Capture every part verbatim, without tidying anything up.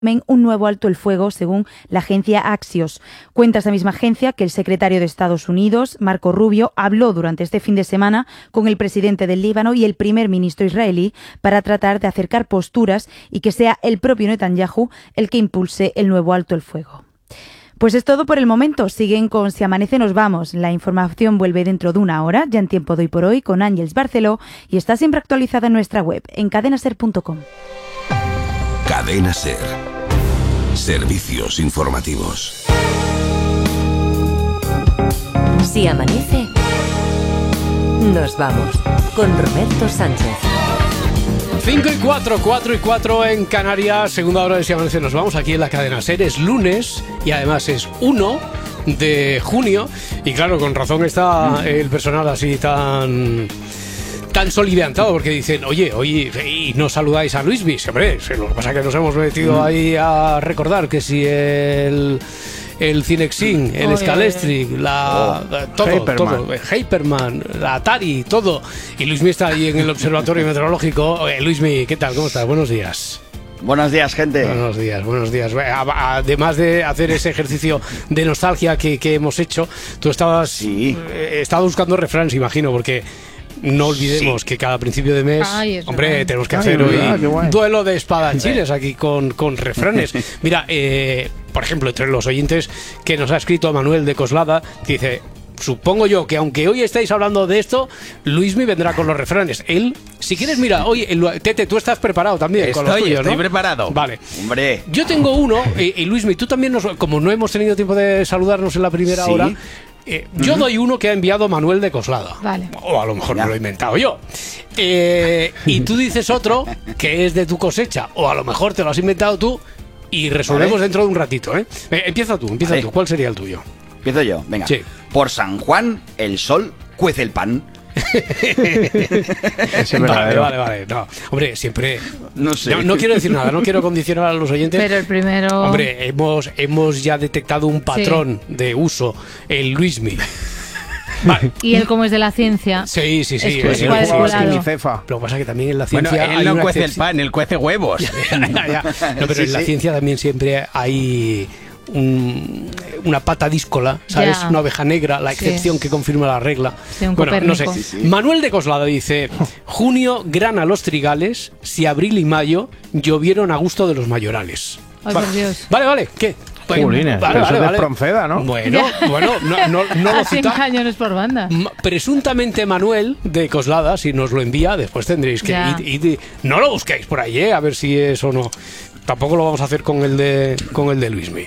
un nuevo alto el fuego, según la agencia Axios. Cuenta esta misma agencia que el secretario de Estados Unidos, Marco Rubio, habló durante este fin de semana con el presidente del Líbano y el primer ministro israelí para tratar de acercar posturas y que sea el propio Netanyahu el que impulse el nuevo alto el fuego. Pues es todo por el momento. Siguen con Si Amanece Nos Vamos. La información vuelve dentro de una hora, ya en Tiempo de Hoy por Hoy, con Ángeles Barceló, y está siempre actualizada en nuestra web, en cadena ser punto com. Cadena Ser. Servicios informativos. Si amanece, nos vamos con Roberto Sánchez. cinco y cuatro, cuatro y cuatro en Canarias, segunda hora de Si Amanece Nos Vamos, aquí en la cadena SER. Es lunes y además es uno de junio. Y claro, con razón está el personal así tan... tan soliviantado, porque dicen, oye, oye, y no saludáis a Luismi. Hombre, lo que pasa es que nos hemos metido ahí a recordar que si el... el Cinexin, el Scalestri, la, oh, todo, Hyperman. todo, Hyperman, la Atari, todo. Y Luismi está ahí en el Observatorio Meteorológico. Oye, Luismi, ¿qué tal? ¿Cómo estás? Buenos días. Buenos días, gente. Buenos días, buenos días. Además de hacer ese ejercicio de nostalgia que, que hemos hecho, tú estabas, sí. eh, estabas buscando refranes, imagino, porque... No olvidemos sí. que cada principio de mes, Ay, hombre, bueno. tenemos que hacer Ay, hoy verdad, un duelo de espadachines aquí con, con refranes. Mira, eh, por ejemplo, entre los oyentes que nos ha escrito Manuel de Coslada, que dice, supongo yo que aunque hoy estáis hablando de esto, Luismi vendrá con los refranes. Él, si quieres, mira, oye, Tete, tú estás preparado también estoy, con los tuyos, estoy ¿no? preparado. Vale. Hombre. Yo tengo uno, y, y Luismi, tú también, nos, como no hemos tenido tiempo de saludarnos en la primera ¿Sí? hora... Eh, yo uh-huh. doy uno que ha enviado Manuel de Coslada. Vale. O a lo mejor ya. me lo he inventado yo. Eh, y tú dices otro que es de tu cosecha. O a lo mejor te lo has inventado tú. Y resolvemos vale. dentro de un ratito, ¿eh? eh empieza tú, empieza vale. tú. ¿Cuál sería el tuyo? Empiezo yo, venga. Sí. Por San Juan, el sol cuece el pan. vale, vale, vale. No, hombre, siempre. No sé. No, no quiero decir nada, no quiero condicionar a los oyentes. Pero el primero. Hombre, hemos, hemos ya detectado un patrón sí. de uso, el Luismi. Vale. Y él, como es de la ciencia. Sí, sí, sí. Es, es, es, es, es, es Lo que pasa es que también en la ciencia. Bueno, él no cuece el pan, él cuece huevos. ya, ya, ya. No, pero sí, en la sí. ciencia también siempre hay. Un, una pata díscola, ¿sabes? Yeah. Una oveja negra, la excepción sí. que confirma la regla. Sí, un bueno, Copérnico. no sé. Sí, sí. Manuel de Coslada dice: junio grana los trigales, si abril y mayo llovieron a gusto de los mayorales. Ay, por Dios. Vale, vale, ¿qué? Jolines, vale, eso vale, es vale. de Pronceda, ¿no? Bueno, bueno, no, no, no lo cita. cien cañones por banda. Presuntamente Manuel de Coslada, si nos lo envía, después tendréis que ir, ir, ir. No lo busquéis por ahí, ¿eh? A ver si es o no. Tampoco lo vamos a hacer con el de, con el de Luismi.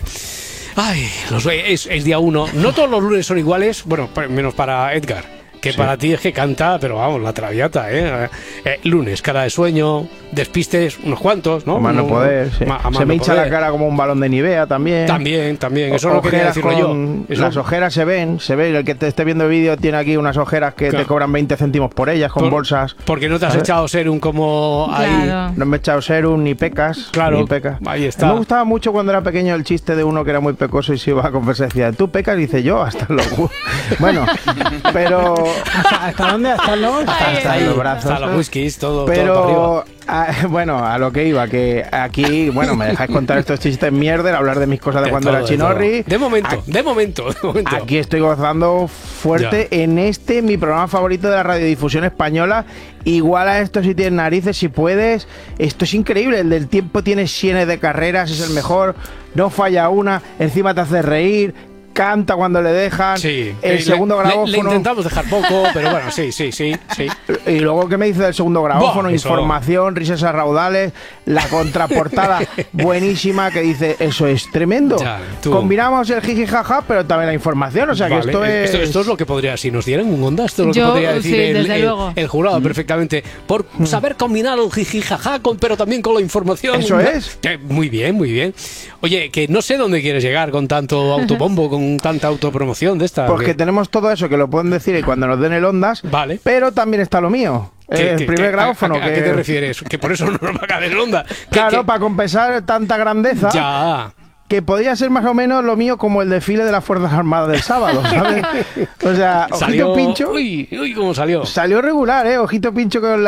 Ay, los, es, es día uno. No todos los lunes son iguales, bueno, menos para Edgar, que sí. para ti es que canta, pero vamos, la traviata, ¿eh? eh lunes, cara de sueño, despistes, unos cuantos, ¿no? A más no poder, sí. Ma, Se no me hincha poder. la cara como un balón de Nivea también. También, también, eso o, no quería decirlo yo. Eso... Las ojeras se ven, se ve, el que te esté viendo el vídeo tiene aquí unas ojeras que claro. te cobran veinte céntimos por ellas, con por, bolsas. Porque no te has ¿sabes? echado serum como claro. ahí. No me he echado serum, ni pecas. Claro, ni pecas. Ahí está. Me gustaba mucho cuando era pequeño el chiste de uno que era muy pecoso y se iba a confesar y decía, tú pecas, y dice yo, hasta los... bueno, pero... ¿Hasta dónde? ¿Hasta los? Hasta, hasta los brazos. Hasta los whiskies, todo, pero, todo a, bueno, a lo que iba, que aquí, bueno, me dejáis contar estos chistes mierder, hablar de mis cosas de, de cuando todo, era chinorri. De, de momento, aquí, de momento, de momento. Aquí estoy gozando fuerte ya. en este, mi programa favorito de la radiodifusión española. Igual a esto si tienes narices, si puedes. Esto es increíble, el del tiempo tiene cienes de carreras, es el mejor, no falla una, encima te hace reír. Canta cuando le dejan. Sí. El le, segundo grabófono. Le, le intentamos dejar poco, pero bueno, sí, sí, sí, sí. Y luego, ¿qué me dice del segundo grabófono? Buah, información, eso. risas a raudales, la contraportada buenísima que dice, eso es tremendo. Ya, combinamos el jiji jaja, pero también la información, o sea vale. que esto es... Esto, esto es lo que podría, si nos dieran un onda, esto es lo Yo, que podría decir sí, el, el, el jurado mm. perfectamente. Por mm. saber combinar el jiji jaja, con, pero también con la información. Eso es. Eh, muy bien, muy bien. Oye, que no sé dónde quieres llegar con tanto autobombo, con tanta autopromoción. De esta, porque que... tenemos todo eso que lo pueden decir y cuando nos den el ondas, vale. pero también está lo mío. ¿Qué, el qué, primer qué, grabófono. ¿A, a, a que... qué te refieres? Que por eso no nos va a caer el onda. Claro, ¿Qué? para compensar tanta grandeza. Ya. Que podría ser más o menos lo mío como el desfile de las Fuerzas Armadas del sábado, ¿sabes? O sea, salió, Ojito Pincho. Uy, uy, cómo salió. Salió regular, ¿eh? Ojito Pincho con la.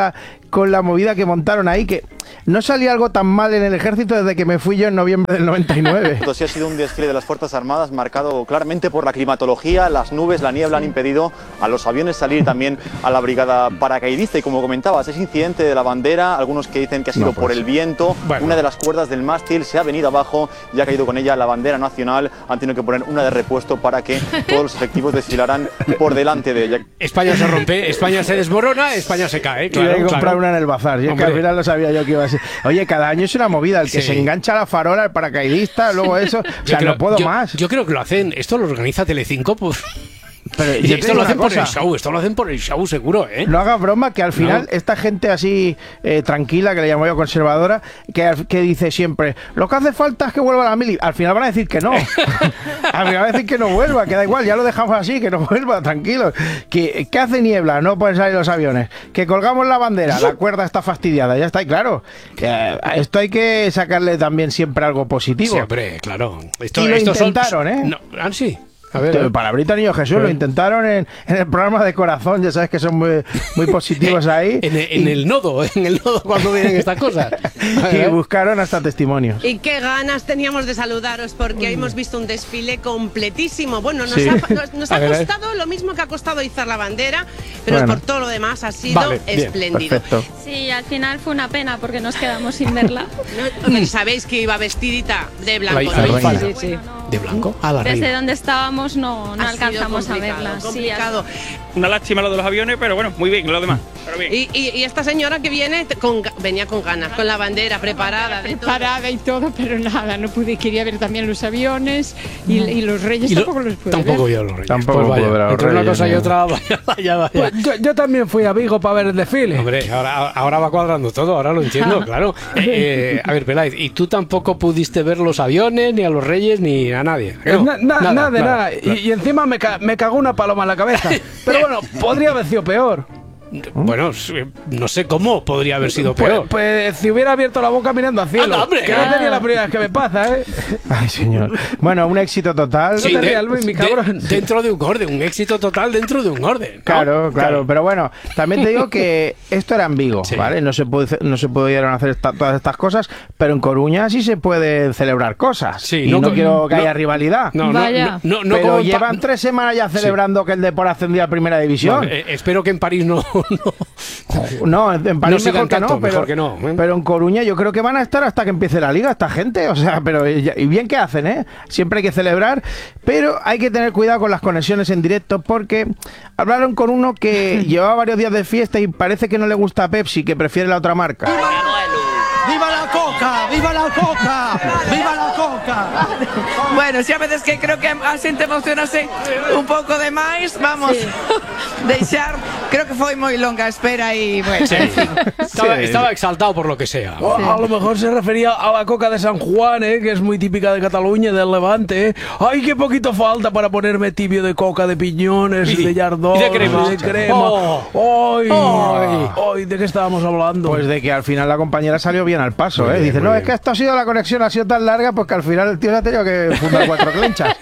con la movida que montaron ahí, que no salía algo tan mal en el ejército desde que me fui yo en noviembre del noventa y nueve. Sí ha sido un desfile de las Fuerzas Armadas marcado claramente por la climatología. Las nubes, la niebla han impedido a los aviones salir, también a la brigada paracaidista. Y como comentabas, ese incidente de la bandera, algunos que dicen que ha sido no, pues. por el viento, bueno. una de las cuerdas del mástil se ha venido abajo y ha caído con ella la bandera nacional. Han tenido que poner una de repuesto para que todos los efectivos desfilaran por delante de ella. España se rompe, España se desmorona, España se cae. Claro, y hay que claro. comprar una en el bazar. Y es que al final lo sabía yo que iba a ser. Oye, cada año es una movida. El que sí. se engancha a la farola, el paracaidista, luego eso. O sea, creo, no puedo yo, más. Yo creo que lo hacen. Esto lo organiza Telecinco, pues. Pero y esto lo hacen por el show, esto lo hacen por el show seguro, ¿eh? No hagas broma, que al final no. esta gente así eh, tranquila, que le llamo yo conservadora, que, que dice siempre, lo que hace falta es que vuelva la mili. Al final van a decir que no. Al final van a decir que no vuelva, que da igual, ya lo dejamos así, que no vuelva, tranquilos. Que, que hace niebla, no pueden salir los aviones. Que colgamos la bandera, la cuerda está fastidiada, ya está, y claro. Que a esto hay que sacarle también siempre algo positivo. Siempre, claro. Esto, y lo estos intentaron, son, ¿eh? No, ah, sí. A ver, Palabrita Niño Jesús, lo intentaron en, en el programa de Corazón, ya sabes que son muy, muy positivos ahí. En, el, en y, el nodo, en el nodo cuando vienen estas cosas. Y buscaron hasta testimonios. Y qué ganas teníamos de saludaros, porque hoy hemos visto un desfile completísimo. Bueno, nos sí. ha, nos, nos ha ver, costado lo mismo que ha costado izar la bandera, pero bueno, por todo lo demás ha sido vale, espléndido. Bien, sí, al final fue una pena porque nos quedamos sin verla. No, sabéis que iba vestidita de blanco, la, ¿no? la Sí, sí. Bueno, no. ¿De blanco? A la Desde reina. donde estábamos no, no alcanzamos a verla. Complicado. Sí, una lástima lo de los aviones, pero bueno, muy bien, lo demás. Pero bien. Y, y, y esta señora que viene con, venía con ganas, con la bandera preparada. De preparada todo. y todo, pero nada, no pude, quería ver también los aviones y, y los reyes y lo, tampoco los pude tampoco ver. yo los reyes. Tampoco pues vaya, puedo ver a los entre reyes, una cosa y no. otra, vaya, vaya, vaya. Pues yo, yo también fui a Vigo para ver el desfile. Hombre, ahora, ahora va cuadrando todo, ahora lo entiendo, claro. Eh, eh, a ver, Peláez, ¿y tú tampoco pudiste ver los aviones, ni a los reyes, ni a nadie? No, na, na, nada, nada, nada. nada. Y, y encima me, ca me cagó una paloma en la cabeza. Pero bueno, podría haber sido peor. Bueno, no sé cómo podría haber sido peor. Pues, pues si hubiera abierto la boca mirando al cielo. ¡Anda, hombre! Que no tenía la primera vez que me pasa, ¿eh? Ay, señor. Bueno, un éxito total. Sí, no te de, rías, Luis, mi cabrón. De, dentro de un orden, un éxito total dentro de un orden, ¿no? Claro, claro, claro. Pero bueno, también te digo que esto era en Vigo, sí. ¿vale? No se puede, no se pudieron hacer esta, todas estas cosas, pero en Coruña sí se pueden celebrar cosas. Sí, y no, no quiero que no, haya rivalidad. No, no, no, no, no pero como llevan tres semanas ya celebrando sí. que el Depor ascendía a Primera División. Bueno, eh, espero que en París no... no. No, en París no mejor, tanto, que no, pero, mejor que no. ¿eh? Pero en Coruña yo creo que van a estar hasta que empiece la liga esta gente, o sea, pero y bien que hacen, ¿eh? Siempre hay que celebrar, pero hay que tener cuidado con las conexiones en directo porque hablaron con uno que llevaba varios días de fiesta y parece que no le gusta Pepsi, que prefiere la otra marca. ¡Viva la coca! ¡Viva la coca! ¡Viva la coca! Bueno, si a veces que creo que a xente emocionase un pouco de máis, vamos sí. deixar, creo que foi moi longa a espera y bueno, sí. en fin. Estaba, estaba exaltado por lo que sea. O, a lo mejor se refería a la coca de San Juan, ¿eh? Que es muy típica de Cataluña, del Levante, ¿eh? ¡Ay, qué poquito falta para ponerme tibio de coca, de piñones, y, de yardón, y de crema! Y de crema. Oh. ¡Ay! Oh. ¡Ay! ¿De qué estábamos hablando? Pues de que al final la compañera salió bien al paso, muy ¿eh? Bien, dice, no, bien. Es que esto ha sido la conexión, ha sido tan larga, pues que al final el tío se ha tenido que fundar cuatro clenchas.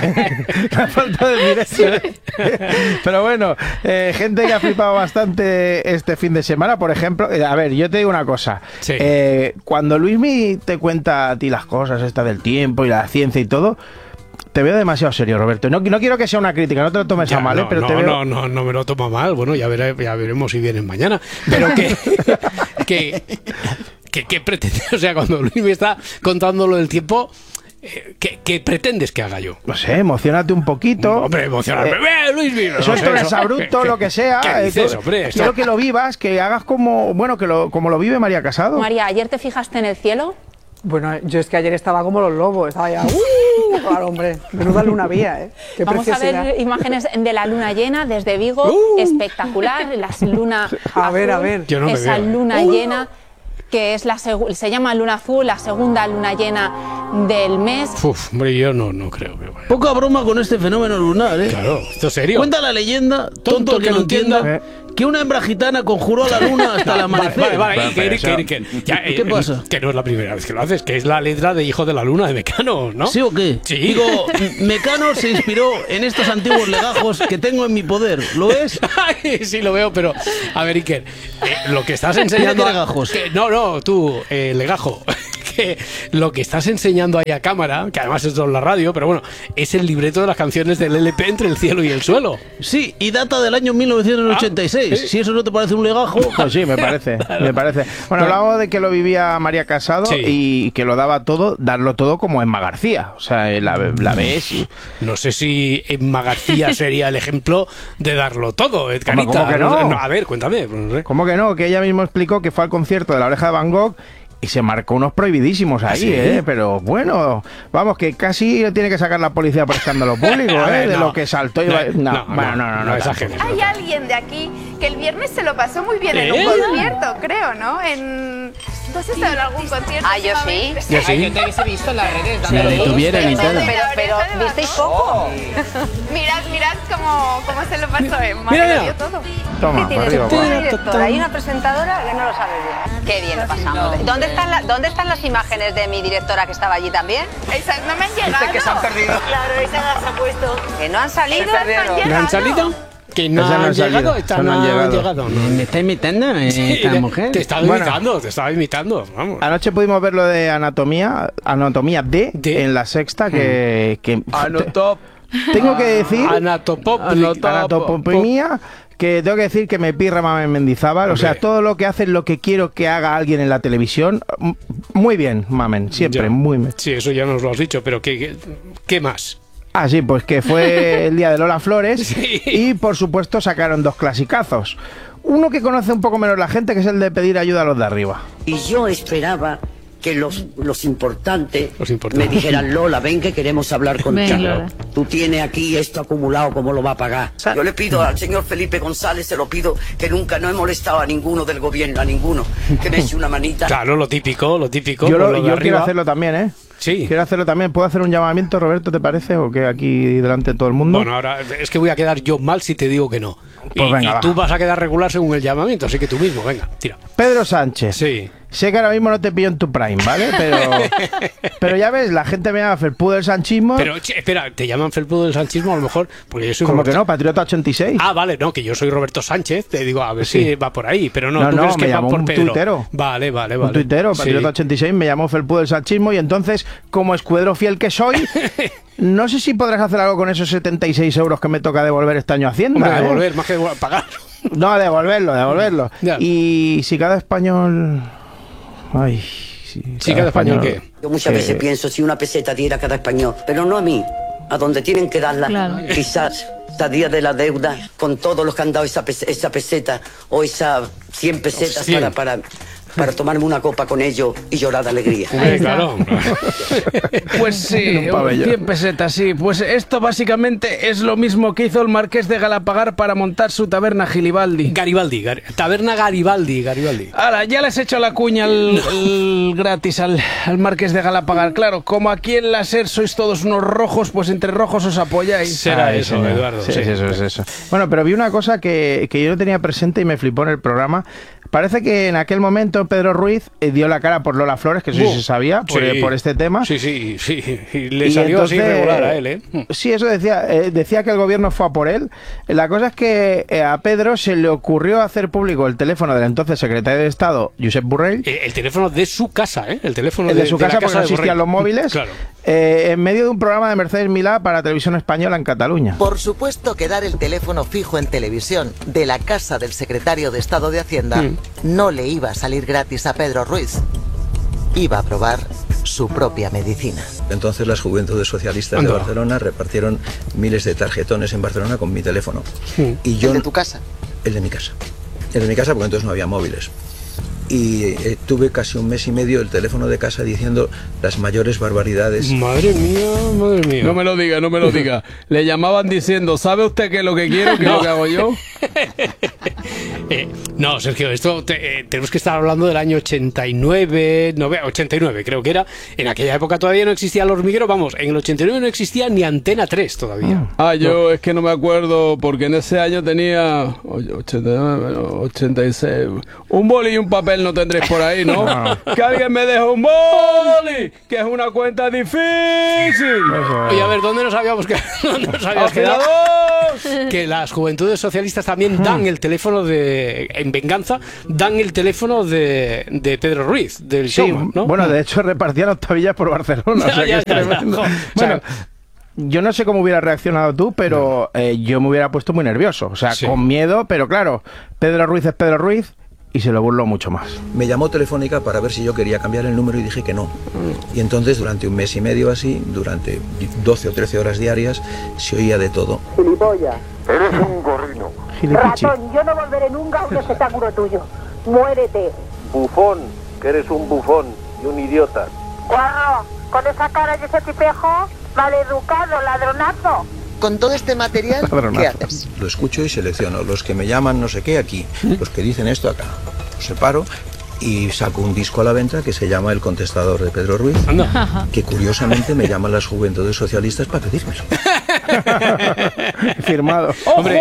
La falta de directo. Pero bueno, eh, gente que ha flipado bastante este fin de semana, por ejemplo, eh, a ver, yo te digo una cosa. Sí. Eh, cuando Luismi te cuenta a ti las cosas, esta del tiempo y la ciencia y todo, te veo demasiado serio, Roberto. No, no quiero que sea una crítica, no te lo tomes ya, a mal, no, ¿eh? Pero no, te veo... no, no, no me lo tomo mal. Bueno, ya, veré, ya veremos si vienen mañana. Pero que... que ¿Qué, ¿Qué pretendes? O sea, cuando Luis me está contando lo del tiempo, ¿qué, ¿qué pretendes que haga yo? No sé, emocionate un poquito. Hombre, emocionarme. Eh, Luis, no eso sé, es abrupto, lo que sea. ¿Qué dices, hombre? Quiero que lo vivas, que hagas como, bueno, que lo, como lo vive María Casado. María, ¿ayer te fijaste en el cielo? Bueno, yo es que ayer estaba como los lobos, estaba ya... ¡Uh! Claro, hombre, menuda luna vía, ¿eh? Qué Vamos a ver imágenes de la luna llena desde Vigo, uh. espectacular, la luna A azul, ver, a ver. Yo no esa me veo, luna uh. llena, que es la se llama luna azul, la segunda luna llena del mes. Uf, hombre, yo no, no creo. Pero bueno. Poca broma con este fenómeno lunar, ¿eh? Claro, esto es serio. Cuenta la leyenda, tonto, tonto el que no entienda, entienda, que una hembra gitana conjuró a la luna hasta el amanecer. Vale, vale, vale. Iker, Iker, Iker. Ya, eh, ¿Qué pasa? Que no es la primera vez que lo haces, que es la letra de Hijo de la Luna de Mecano, ¿no? ¿Sí o qué? Sí. Digo, Mecano se inspiró en estos antiguos legajos que tengo en mi poder. ¿Lo ves? Sí, lo veo, pero... A ver, Iker, eh, lo que estás enseñando... ¿Qué legajos? Que, no, no, tú, eh, legajo... Que lo que estás enseñando ahí a cámara, que además es en la radio, pero bueno, es el libreto de las canciones del L P Entre el cielo y el suelo. Sí, y data del año mil novecientos ochenta y seis. Ah, ¿sí? Si eso no te parece un legajo... Pues sí, me parece, me parece. Bueno, hablábamos de que lo vivía María Casado, sí, y que lo daba todo, darlo todo como Emma García. O sea, la, la ves y... No sé si Emma García sería el ejemplo de darlo todo, ¿eh, Carita? ¿Cómo que no? No, a ver, cuéntame. ¿Cómo que no? Que ella misma explicó que fue al concierto de La Oreja de Van Gogh y se marcó unos prohibidísimos ahí, ¿sí? ¿eh? Pero bueno, vamos, que casi tiene que sacar la policía por escándalo público, ¿eh? Ver, de no, lo que saltó y... No, no, no, bueno, no, no, no, no, no Hay alguien de aquí que el viernes se lo pasó muy bien ¿Eh? en un concierto, creo, ¿no? En... ¿Tú has estado en algún concierto? Ah, yo sí. Yo sí. Ay, yo te he visto en las redes. Se la detuvieron y todo. Pero, pero, ¿visteis poco? Mirad, mirad cómo, cómo se lo pasó Emma. Mira, dio todo. Toma, ¿Qué tienes? Una directora y una presentadora que no lo sabe bien. Qué bien lo pasamos. No. ¿Dónde están, la, ¿Dónde están las imágenes de mi directora que estaba allí también? Esas no me han llegado. Dice que se han perdido. Claro, esas las ha puesto. ¿Que no han salido? ¿No han salido? Que no, no han llegado, están, no han llegado. llegado. No. ¿Me está imitando eh, sí, esta mujer? Te estaba bueno, imitando, te estaba imitando. Vamos. Anoche pudimos ver lo de Anatomía, Anatomía D, ¿De? en La Sexta, que... que Anotop. Tengo que decir... Anatopop. Anatomía... Que tengo que decir que me pirra Mamen Mendizábal. O sea, todo lo que hace es lo que quiero que haga alguien en la televisión. Muy bien, Mamen, siempre, ya, muy bien. Sí, eso ya nos lo has dicho, pero ¿qué, qué, qué más? Ah, sí, pues que fue el día de Lola Flores, sí, y por supuesto sacaron dos clasicazos. Uno que conoce un poco menos la gente, que es el de pedir ayuda a los de arriba. Y yo esperaba que los, los importantes los importantes me dijeran: Lola, ven que queremos hablar contigo. Ven, tú tienes aquí esto acumulado, ¿cómo lo va a pagar? Yo le pido al señor Felipe González, se lo pido, que nunca no he molestado a ninguno del gobierno, a ninguno, que me eche una manita. Claro, lo típico, lo típico. Yo, lo, lo yo quiero hacerlo también, ¿eh? Sí. Quiero hacerlo también. ¿Puedo hacer un llamamiento, Roberto, te parece? ¿O que aquí delante de todo el mundo? Bueno, ahora es que voy a quedar yo mal si te digo que no. Pues y, venga, y va. tú vas a quedar regular según el llamamiento, así que tú mismo, venga, tira. Pedro Sánchez. Sí. Sé que ahora mismo no te pillo en tu prime, ¿vale? Pero, pero ya ves, la gente me llama felpudo del sanchismo. Pero, che, espera, ¿te llaman felpudo del sanchismo a lo mejor? Porque yo soy ¿Cómo Roberto... que no? Patriota ochenta y seis. Ah, vale, no, que yo soy Roberto Sánchez. Te digo, a ver sí. si va por ahí. Pero no, no, tú no crees me que va llamó por un Pedro. tuitero. Vale, vale, vale. Un tuitero, Patriota sí. ochenta y seis, me llamó felpudo del sanchismo, y entonces, como escudero fiel que soy... No sé si podrás hacer algo con esos setenta y seis euros que me toca devolver este año a Hacienda. Hombre, ¿eh? devolver, más que pagar. No, devolverlo, devolverlo. Ya. Y si cada español... Ay... Si, sí, cada, cada español, español ¿qué? Yo muchas eh... veces pienso, si una peseta diera a cada español, pero no a mí, a donde tienen que darla, claro. Quizás salía de la deuda con todos los que han dado esa, pes esa peseta o esas cien pesetas cien. para... para para tomarme una copa con ellos y llorar de alegría. Sí, claro. Pues sí, cien pesetas, sí. Pues esto básicamente es lo mismo que hizo el marqués de Galapagar para montar su taberna Gilibaldi. Garibaldi, Gar taberna Garibaldi, Garibaldi. Ahora, ya les he hecho la cuña al, al gratis al, al marqués de Galapagar. Claro, como aquí en la SER sois todos unos rojos, pues entre rojos os apoyáis. Será ah, eso, señor. Eduardo. Sí, sí, eso es eso. Bueno, pero vi una cosa que, que yo no tenía presente y me flipó en el programa. Parece que en aquel momento Pedro Ruiz eh, dio la cara por Lola Flores, que eso uh, sí se sabía, por, sí, eh, por este tema. Sí, sí, sí. Y le y salió entonces, así regular a él, ¿eh? Sí, eso decía. Eh, decía que el gobierno fue a por él. La cosa es que eh, a Pedro se le ocurrió hacer público el teléfono del entonces secretario de Estado, Josep Borrell. El, el teléfono de su casa, ¿eh? El teléfono el de, de su de casa, la porque casa no existían los móviles. Claro. Eh, en medio de un programa de Mercedes Milá para Televisión Española en Cataluña. Por supuesto que dar el teléfono fijo en televisión de la casa del secretario de Estado de Hacienda mm. no le iba a salir gratis a Pedro Ruiz. Iba a probar su propia medicina. Entonces las Juventudes Socialistas Ando. de Barcelona repartieron miles de tarjetones en Barcelona con mi teléfono. Sí. Y yo, ¿el de tu casa? El de mi casa. El de mi casa porque entonces no había móviles. Y eh, tuve casi un mes y medio el teléfono de casa diciendo las mayores barbaridades. Madre mía, madre mía. No me lo diga, no me lo diga. Le llamaban diciendo, ¿sabe usted qué es lo que quiero, qué no. es lo que hago yo? Eh, no, Sergio, esto te, eh, tenemos que estar hablando del año ochenta y nueve, no, ochenta y nueve creo que era. En aquella época todavía no existía el hormiguero, vamos, en el ochenta y nueve no existía ni Antena tres todavía. Ah, yo no. Es que no me acuerdo porque en ese año tenía ochenta y nueve, ochenta y seis. Un boli y un papel no tendréis por ahí, ¿no? no. Que alguien me deje un boli, que es una cuenta difícil. Oye, a ver, ¿dónde nos habíamos quedado? ¿Dónde nos habíamos quedado? Que las juventudes socialistas también dan el teléfono de, en venganza, dan el teléfono de, de Pedro Ruiz, del sí, showman, ¿no? Bueno, de hecho repartían octavillas por Barcelona. Ya, o sea, ya, que ya, es tremendo. ya, Bueno, yo no sé cómo hubiera reaccionado tú, pero eh, yo me hubiera puesto muy nervioso. O sea, sí. con miedo, pero claro, Pedro Ruiz es Pedro Ruiz. Y se lo burló mucho más. Me llamó Telefónica para ver si yo quería cambiar el número y dije que no. Y entonces durante un mes y medio así, durante doce o trece horas diarias, se oía de todo. Gilipollas, eres un gorrino. Gilipichi. Ratón, yo no volveré nunca a un espectáculo tuyo. Muérete. Bufón, que eres un bufón y un idiota. Guarro, con esa cara y ese tipejo, maleducado, ladronazo. Con todo este material, ¿qué haces? Lo escucho y selecciono. Los que me llaman no sé qué aquí, los que dicen esto acá. Los separo y saco un disco a la venta que se llama El Contestador de Pedro Ruiz, Anda. que curiosamente me llaman las juventudes socialistas para pedírmelo. Firmado. ¡Ojo Hombre,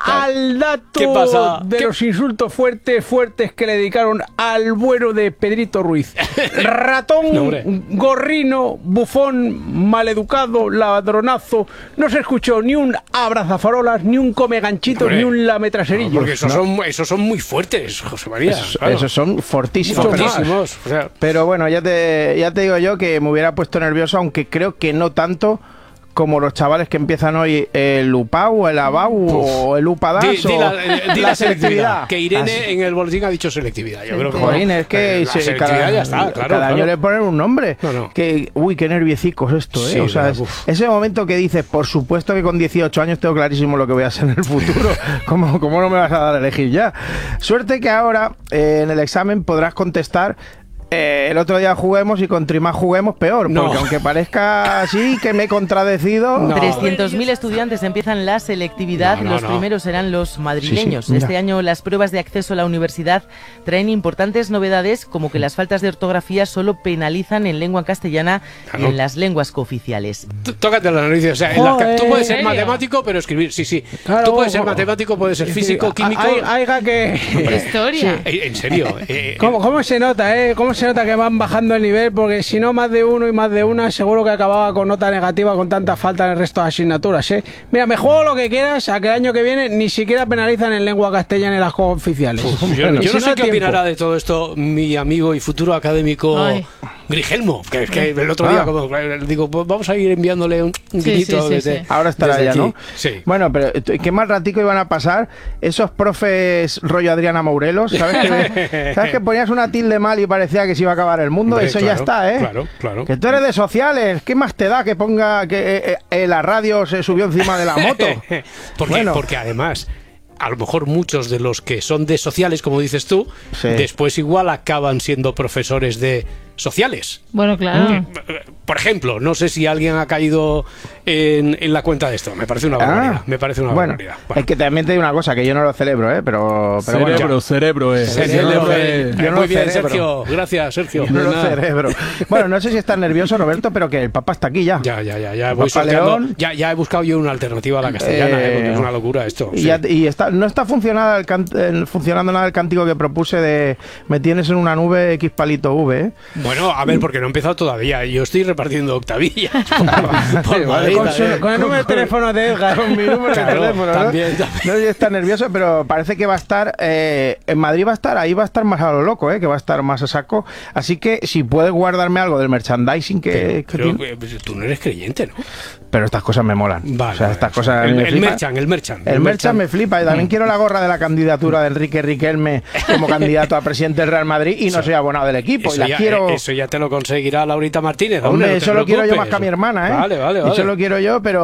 al dato ¿qué pasa? de ¿Qué? los insultos fuertes, fuertes que le dedicaron al bueno de Pedrito Ruiz? Ratón, no, gorrino, bufón, maleducado, ladronazo. No se escuchó ni un abrazafarolas, ni un come ganchitos, ni un lametraserillo. No, porque esos, ¿no? son, esos son muy fuertes, José María. Esos, claro. esos son fortísimos. Fortísimos. O sea. Pero bueno, ya te, ya te digo yo que me hubiera puesto nervioso, aunque creo que no tanto como los chavales que empiezan hoy el U P A U, el A B A U Uf. o el U P A D A S di, di o la, di la, la selectividad. selectividad. Que Irene Así. en el boletín ha dicho selectividad. Yo creo que Joder, es que la se, selectividad cada, ya está, claro. Cada claro. año le ponen un nombre. No, no. Que, uy, qué nerviecicos esto, ¿eh? Sí, o sea, es, ese momento que dices, por supuesto que con dieciocho años tengo clarísimo lo que voy a hacer en el futuro. ¿Cómo, cómo no me vas a dar a elegir ya? Suerte que ahora eh, en el examen podrás contestar. Eh, el otro día juguemos y contra más juguemos peor, no. porque aunque parezca así que me he contradecido... No. trescientos mil estudiantes empiezan la selectividad, no, no, los no. primeros serán los madrileños. Sí, sí, este año las pruebas de acceso a la universidad traen importantes novedades, como que las faltas de ortografía solo penalizan en lengua castellana claro. y en las lenguas cooficiales. Tócate la nariz, o sea, Joder, la, tú puedes ser matemático pero escribir, sí, sí. Claro, tú puedes ser ojo. matemático, puedes ser físico, Sí, químico... hay, haiga que... Historia. Sí. En serio. Eh, ¿Cómo, ¿Cómo se nota, eh? ¿Cómo se nota que van bajando el nivel? Porque si no, más de uno y más de una, seguro que acababa con nota negativa con tanta falta en el resto de asignaturas, ¿eh? Mira, me juego lo que quieras a que el año que viene ni siquiera penalizan en lengua castellana en las juegos oficiales. Uf, yo, bueno, yo si no sé hay qué tiempo. opinará de todo esto mi amigo y futuro académico Ay. Grigelmo, que es que el otro día Ah. como digo, pues vamos a ir enviándole un, un Sí, guiñito sí, sí, desde, sí. Ahora estará desde ya, aquí. ¿no? Sí. Bueno, pero qué mal ratico iban a pasar esos profes rollo Adriana Mourelos, ¿sabes? Que, ¿sabes que ponías una tilde mal y parecía que se iba a acabar el mundo? Hombre, Eso claro, ya está, ¿eh? Claro, claro. Que tú eres de sociales, ¿qué más te da que ponga que eh, eh, la radio se subió encima de la moto? porque, Bueno. porque además, a lo mejor muchos de los que son de sociales, como dices tú, Sí. después igual acaban siendo profesores de sociales. Bueno, claro. Por ejemplo, no sé si alguien ha caído en, en la cuenta de esto. Me parece una barbaridad. Ah, me parece una bueno, barbaridad. es que también te digo una cosa, que yo no lo celebro, ¿eh? Pero, pero bueno, Cerebro, cerebro, eh. Cerebro, Cerebro, eh, eh. yo no Muy bien, cerebro. Sergio. Gracias, Sergio. yo no lo Nada. cerebro. Bueno, no sé si estás nervioso, Roberto, pero que el Papa está aquí ya. Ya, ya, ya, ya El voy Papa sorteando. León. Ya, ya he buscado yo una alternativa a la castellana, Eh, eh, porque es una locura esto. Y, sí. ya- y está, no está funcionando el, can- el- funcionando nada el cántico que propuse de me tienes en una nube X palito V, ¿eh? Bueno, a ver, porque no he empezado todavía. Yo estoy repartiendo octavillas. por- por Madrid, Con, su- eh. con el número de teléfono de Edgar. Con mi número Claro, de teléfono, ¿no? también, también. No sé si está nervioso, pero parece que va a estar eh, en Madrid va a estar, ahí va a estar más a lo loco, ¿eh? Que va a estar más a saco. Así que si puedes guardarme algo del merchandising que, que Pero, tiene- eh, tú no eres creyente, ¿no? pero estas cosas me molan. Vale, o sea, vale. estas cosas a mí El, me el flipan. merchan, el merchan. El merchan me flipa y también quiero la gorra de la candidatura de Enrique Riquelme como candidato a presidente del Real Madrid y no soy abonado del equipo. Eso y la ya, quiero... eh, eso ya te lo conseguirá Laurita Martínez. Hombre, no te eso lo quiero yo preocupes. más que a mi hermana, ¿eh? Vale, vale, vale. Eso lo quiero yo, pero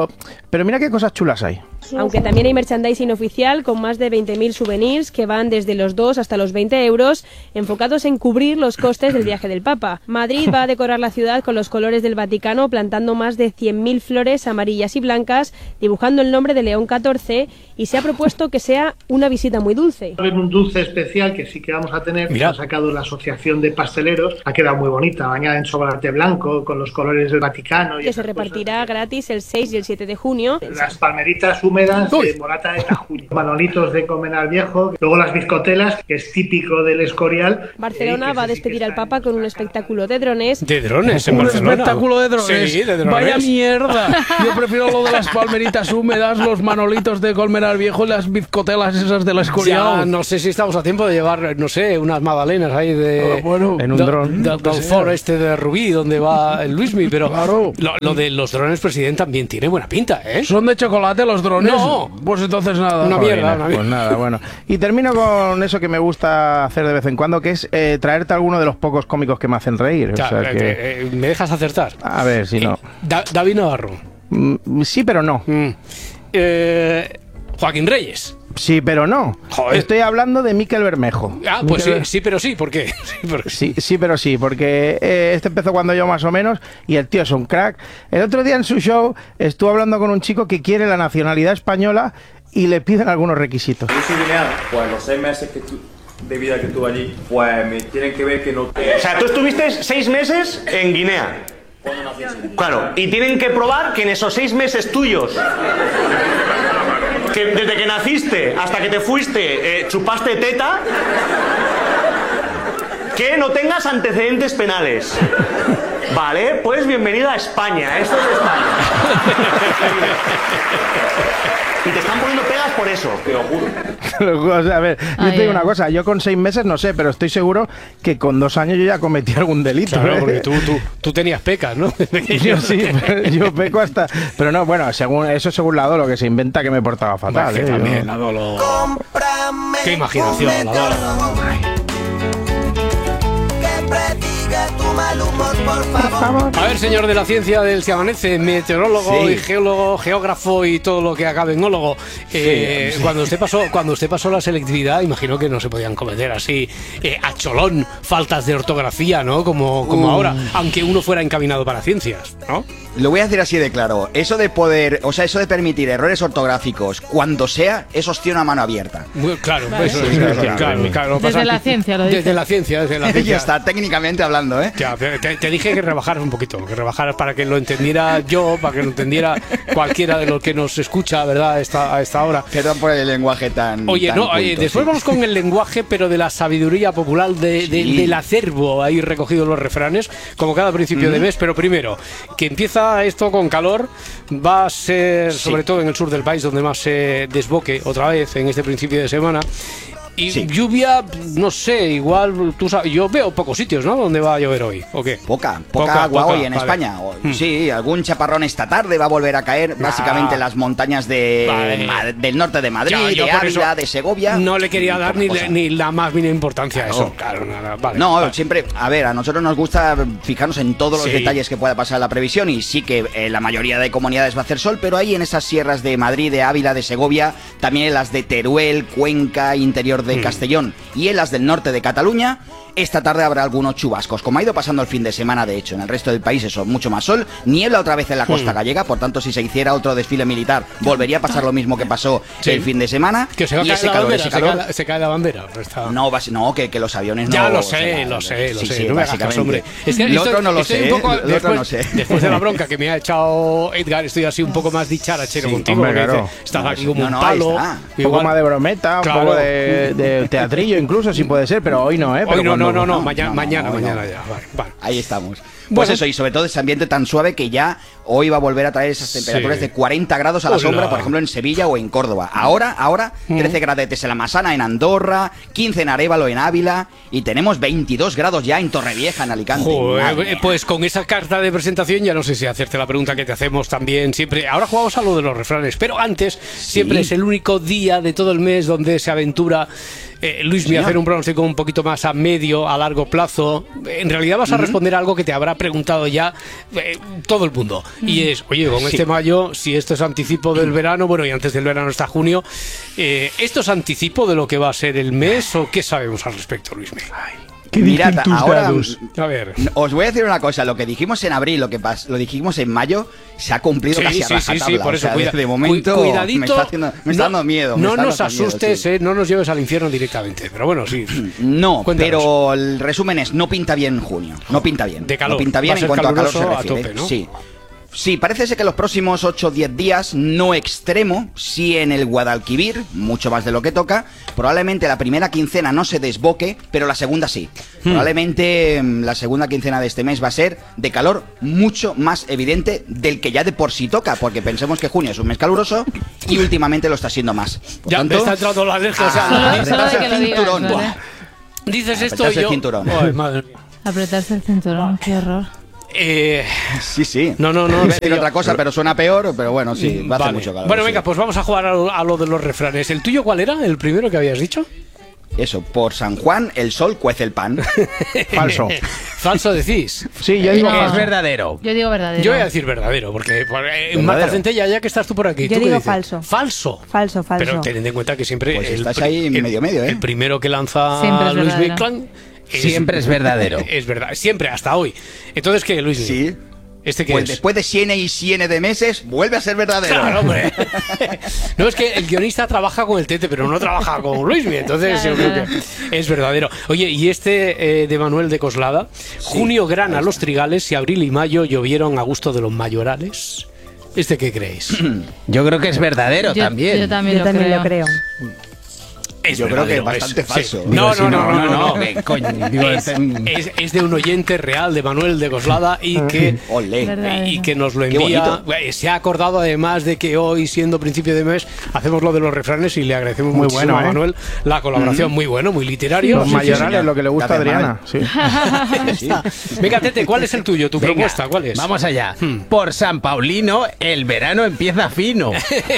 Pero mira qué cosas chulas hay. Aunque también hay merchandising oficial con más de veinte mil souvenirs que van desde los dos hasta los veinte euros, enfocados en cubrir los costes del viaje del Papa. Madrid va a decorar la ciudad con los colores del Vaticano, plantando más de cien mil flores amarillas y blancas, dibujando el nombre de León catorce, y se ha propuesto que sea una visita muy dulce. Va a haber un dulce especial que sí que vamos a tener, que ha sacado la Asociación de Pasteleros, ha quedado muy bonita, bañada en chocolate blanco, con los colores del Vaticano. Y que se repartirá cosas gratis el seis y el siete de junio. Las palmeritas húmedas de morata de Tajuña, manolitos de Comenar Viejo, luego las bizcotelas, que es típico del Escorial. Barcelona va a despedir al Papa con un espectáculo de drones. ¿De drones en un Barcelona? Un espectáculo de drones. Sí, de drones. Vaya mierda. Yo prefiero lo de las palmeritas húmedas, los manolitos de Colmenar Viejo y las bizcotelas esas de la Escorial. Ya, no sé si estamos a tiempo de llevar, no sé, unas magdalenas ahí de... Oh, bueno, en un dron. Del de, de foro este de Rubí, donde va el Luismi, pero claro. lo, lo de los drones, presidente, también tiene buena pinta, ¿eh? ¿Son de chocolate los drones? No. Pues entonces nada. Una mierda, una mierda. Pues nada, bueno. Y termino con eso que me gusta hacer de vez en cuando, que es eh, traerte alguno de los pocos cómicos que me hacen reír. O sea, sea, que... eh, eh, ¿Me dejas acertar? A ver, si no. Da David Navarro. Mm, sí, pero no. Mm. Eh, Joaquín Reyes. Sí, pero no. Joder. Estoy hablando de Miquel Bermejo. Ah, pues Miquel... sí, sí, pero sí, ¿por qué? Sí, porque... sí, sí, pero sí, porque eh, este empezó cuando yo más o menos y el tío es un crack. El otro día en su show estuvo hablando con un chico que quiere la nacionalidad española y le piden algunos requisitos. Yo soy guineano, pues los seis meses que tu, de vida que tuve allí, pues me tienen que ver que no... O sea, tú estuviste seis meses en Guinea. Claro, y tienen que probar que en esos seis meses tuyos, que desde que naciste hasta que te fuiste, eh, chupaste teta, que no tengas antecedentes penales. Vale, pues bienvenida a España. Esto es España. Y te están poniendo pegas por eso. Te lo juro. O sea, a ver, yo Ay, te digo una cosa, yo con seis meses no sé, pero estoy seguro que con dos años yo ya cometí algún delito. Claro, ¿eh? porque tú, tú, tú tenías pecas, ¿no? Yo sí, yo peco hasta... Pero no, bueno, según eso según la Dolo, que se inventa que me portaba fatal. Bueno, ¿eh? también, yo... la Dolo... Qué imaginación, la Dolo. A ver, señor de la ciencia del que amanece, meteorólogo Sí. y geólogo, geógrafo y todo lo que acabe en ólogo. Eh, Sí. Cuando usted pasó, cuando usted pasó la selectividad, imagino que no se podían cometer así eh, a cholón faltas de ortografía, ¿no? Como, como Uh. ahora, aunque uno fuera encaminado para ciencias, ¿no? Lo voy a decir así de claro. Eso de poder, o sea, eso de permitir errores ortográficos cuando sea, es opción a mano abierta. Muy, claro, Vale. eso Sí, es, claro, claro, claro. claro, lo Desde pasa- la ciencia lo dice. Desde la ciencia, desde la ciencia. Ya está, técnicamente hablando, ¿eh? Ya, te, te dije que rebajaras un poquito, que rebajaras para que lo entendiera yo, para que lo entendiera cualquiera de los que nos escucha, ¿verdad? A esta, a esta hora. Perdón por el lenguaje tan... Oye, tan no, culto, oye, después sí. vamos con el lenguaje, pero de la sabiduría popular, de, de- Sí. del acervo ahí recogido los refranes, como cada principio de Ujú. mes. Pero primero, que empieza esto con calor, va a ser, Sí. sobre todo en el sur del país, donde más se desboque otra vez en este principio de semana. Y lluvia, no sé, igual, tú sabes, yo veo pocos sitios, ¿no? ¿Dónde va a llover hoy? ¿O qué? Poca, poca, agua hoy en vale. España. O- Hmm. Sí, algún chaparrón esta tarde va a volver a caer, básicamente en las montañas de Vale. Ma- del norte de Madrid, Ya, yo de por Ávila, eso de Segovia. No le quería dar Poca ni, cosa. le- ni la más mínima importancia a eso. Claro. Claro, nada, vale. No, vale. siempre, a ver, a nosotros nos gusta fijarnos en todos los Sí. detalles que pueda pasar en la previsión y sí que en la mayoría de comunidades va a hacer sol, pero ahí en esas sierras de Madrid, de Ávila, de Segovia, también en las de Teruel, Cuenca, interior de Mm. Castellón y en las del norte de Cataluña, esta tarde habrá algunos chubascos, como ha ido pasando el fin de semana, de hecho. En el resto del país eso, mucho más sol, niebla otra vez en la costa Mm. gallega, por tanto si se hiciera otro desfile militar volvería a pasar lo mismo que pasó Sí. el fin de semana. Que se va a y caer ese la calor, bandera, ese se calor- cae la- se cae la bandera. pues está- No, va a ser- no que, que los aviones Ya no... lo o sé, sea, lo sé, lo sí, sé. sí, no me hagas caso, básicamente. hombre. Es que Lo estoy- otro no lo estoy sé, un poco- ¿eh? Lo otro después, no sé. después de la bronca que me ha echado Edgar, estoy así un poco más dicharachero Sí, contigo. hombre, porque claro. dice, estás No, aquí sí, como no, un no, ahí palo. está. Un poco más de brometa, un Claro. poco de, de teatrillo incluso, si puede ser, pero hoy no, ¿eh? Pero Hoy no, cuando- no, no, no, mañana, no, mañana, no, no. mañana ya. Vale, vale. Ahí estamos. Pues Bueno. eso, y sobre todo ese ambiente tan suave que ya hoy va a volver a traer esas temperaturas Sí. de cuarenta grados a la Hola. sombra, por ejemplo, en Sevilla o en Córdoba. Ahora, ahora, Mm. trece gradetes en la Masana, en Andorra, quince en Arévalo, en Ávila, y tenemos veintidós grados ya en Torrevieja, en Alicante. Joder, Madre eh, mía. pues con esa carta de presentación ya no sé si hacerte la pregunta que te hacemos también siempre. Ahora jugamos a lo de los refranes, pero antes siempre es el único día de todo el mes donde se aventura eh, Luismi, hacer un pronóstico un poquito más a medio, a largo plazo. En realidad vas a Uh-huh. responder algo que te habrá preguntado ya eh, todo el mundo. Y es, oye, con Sí. este mayo, si esto es anticipo del verano, bueno, y antes del verano está junio, eh, ¿esto es anticipo de lo que va a ser el mes o qué sabemos al respecto, Luismi? Mirad, ahora A ver. os voy a decir una cosa, lo que dijimos en abril, lo que pas- lo dijimos en mayo, se ha cumplido Sí, casi a sí, sí, rajatabla. sí, por O eso, sea, cuida- de momento cu- cuidadito, me está, haciendo- me está no- dando miedo. me No está nos dando miedo, asustes, sí. eh, no nos lleves al infierno directamente, pero bueno, sí. No, Cuéntanos. pero el resumen es, no pinta bien junio, no pinta bien. De calor, no pinta va bien a en ser cuanto a calor se caluroso a refiere. tope, ¿no? Sí. Sí, parece ser que los próximos ocho o diez días, no extremo, sí en el Guadalquivir, mucho más de lo que toca. Probablemente la primera quincena no se desboque, pero la segunda sí. Hmm. Probablemente mm, la segunda quincena de este mes va a ser de calor mucho más evidente del que ya de por sí toca, porque pensemos que junio es un mes caluroso y últimamente lo está siendo más. Por Ya tanto, me está entrando la alergia. o sea, a la- apretarse solo de que el lo digas, cinturón. ¿vale? Buah. Dices esto Apretarse y el yo... cinturón. Ay, madre mía. Apretarse el cinturón, qué horror. Eh, Sí, sí. No, no, no, Iba a en decir serio. otra cosa, pero suena peor, pero bueno, sí, va a hacer vale. mucho calor. Bueno, sí. venga, pues vamos a jugar a lo, a lo de los refranes. ¿El tuyo cuál era? ¿El primero que habías dicho? Eso, por San Juan el sol cuece el pan. Falso. Falso decís. Sí, yo digo No. que Es verdadero. Yo digo verdadero. Yo voy a decir verdadero, porque por- eh, Verdadero. Marta Centella, ya que estás tú por aquí. Yo ¿tú qué digo dices? falso. Falso. Falso, falso. Pero tened en cuenta que siempre Pues el, estás pri- ahí el- medio medio, ¿eh? el primero que lanza Siempre es Luis verdadero. Biclan Siempre es verdadero. Es verdad, siempre, hasta hoy. Entonces, ¿qué, Luis? Sí. ¿Este qué Pues es? después de siene y siene de meses, vuelve a ser verdadero. Claro, hombre. No, es que el guionista trabaja con el Tete, pero no trabaja con Luismi, entonces yo creo que es verdadero. Oye, y este eh, de Manuel de Coslada, junio grana los trigales y abril y mayo llovieron a gusto de los mayorales. ¿Este qué creéis? Yo creo que es verdadero Yo- también. Yo también, Yo lo, también creo. lo creo. Es Yo creo que es verdadero, bastante sí. falso. No, Digo, no, si no, no, no, no. que coño, digo, Es, este- es- es de un oyente real de Manuel de Coslada y que, Olé. Verdadero. y que nos lo Qué envía. bonito. Eh, Se ha acordado además de que hoy, siendo principio de mes, hacemos lo de los refranes y le agradecemos Muy muchísimo bueno, a ¿eh? Manuel la colaboración. Muy bueno, muy literario. Los Sí, sí, mayorales, señor. lo que le gusta a Gracias, Adriana. Sí. Sí. Venga, Tete, ¿cuál es el tuyo? ¿Tu Venga, propuesta? ¿Cuál es? Vamos allá. Hmm. Por San Paulino, el verano empieza fino.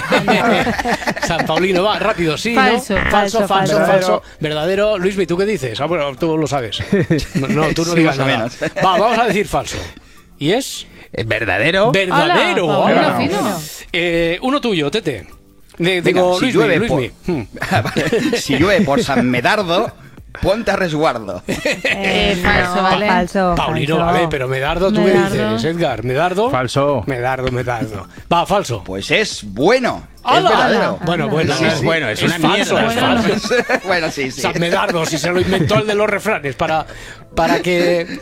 San Paulino, va, rápido, sí, Falso. ¿no? Falso, falso, Falso, falso. falso. Verdadero. Luismi, ¿tú qué dices? Ah, bueno, tú lo sabes. No, no, tú no Sí, digas más o nada. menos. Va, vamos a decir falso. ¿Y es? ¿Es verdadero? Verdadero. Hola, Paulino Hola. fino. Eh, uno tuyo, Tete. De- Venga, digo, si Luismi, llueve Luismi. por- Hmm. Si llueve por San Medardo, ponte a resguardo. Eh, falso, no, ¿vale? Falso. Paulino, falso. vale, pero Medardo, ¿tú Medardo. qué dices, Edgar? ¿Medardo? Falso. Medardo, Medardo. Va, falso. Pues es bueno. Es ¡Hala! verdadero. Bueno, bueno, Sí, es bueno, es una falso, mierda. es falso. Bueno, sí, sí. San Medardo, si se lo inventó el de los refranes para, para que...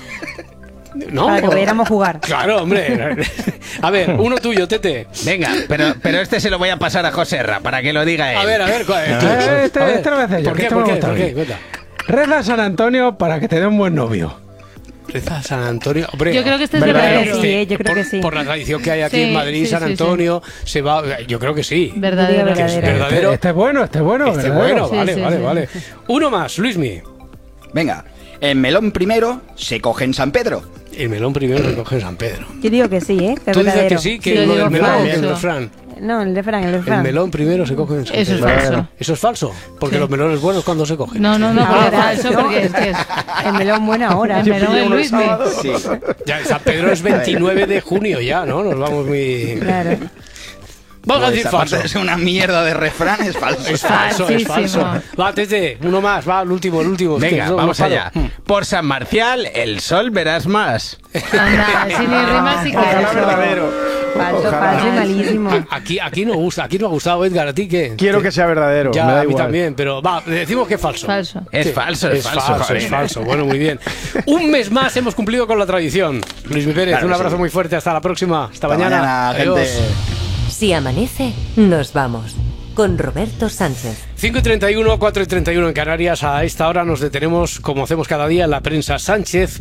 ¿No? Para que pudiéramos jugar. Claro, hombre. A ver, uno tuyo, Tete. Venga, pero, pero este se lo voy a pasar a Joserra para que lo diga él. A ver, a ver. ¿cuál es? Eh, este- A ver. este lo voy a hacer yo, ¿Por que qué? este ¿Por me qué? gusta ¿Por a mí. qué? Cuenta. Reza a San Antonio para que te dé un buen novio. Reza a San Antonio. Hombre, Yo creo que este es Verdadero. verdadero. Sí, eh, yo creo por, que sí. por la tradición que hay aquí Sí, en Madrid, sí, San sí, Antonio se va. Yo creo que sí. Verdadero. Que es Verdadero. verdadero. Este, este es bueno, este es bueno. Este verdadero. bueno, vale, Sí, sí, vale, sí. vale. Uno más, Luismi. Venga, el melón primero se coge en San Pedro. El melón primero se coge en San Pedro. Yo digo que sí, ¿eh? Que es Tú dices verdadero. que sí, que Sí, yo lo del digo melón, falso. el refrán. No, el refrán, el El refrán. melón primero se coge en San Eso es Pedro. falso. Eso es falso, porque Sí. los melones buenos cuando se cogen. No, no, no, Ahora, pero falso ¿no? porque es que es... El melón buena hora. El melón es Luismi. Sí. Ya, San Pedro es veintinueve de junio ya, ¿no? Nos vamos muy... Claro. Vamos a Pues, decir aparte falso. de ser una mierda de refrán, es falso. Es falso, es falso. Falsísimo. Va, Tete, uno más, va, el último, el último. Venga, Es que no- vamos no paro. allá. Por San Marcial, el sol verás más. Anda, si ni rimas si Ojalá quieres. verdadero. Falso, Ojalá. falso y malísimo. Aquí, aquí no gusta, aquí no ha gustado, Edgar, ¿a ti qué? Quiero que sea verdadero. Ya, me da a mí igual. también, pero va, decimos que es falso. Falso. Es Sí, falso, es, falso. es joder. falso. Bueno, muy bien. Un mes más hemos cumplido con la tradición. Luis Mi Pérez, Claro un que abrazo sí. muy fuerte. Hasta la próxima. Hasta, Hasta mañana. mañana, Adiós. gente. Si amanece, nos vamos. Con Roberto Sánchez. cinco y treinta y uno, cuatro y treinta y uno en Canarias. A esta hora nos detenemos, como hacemos cada día, en la prensa. Sánchez pide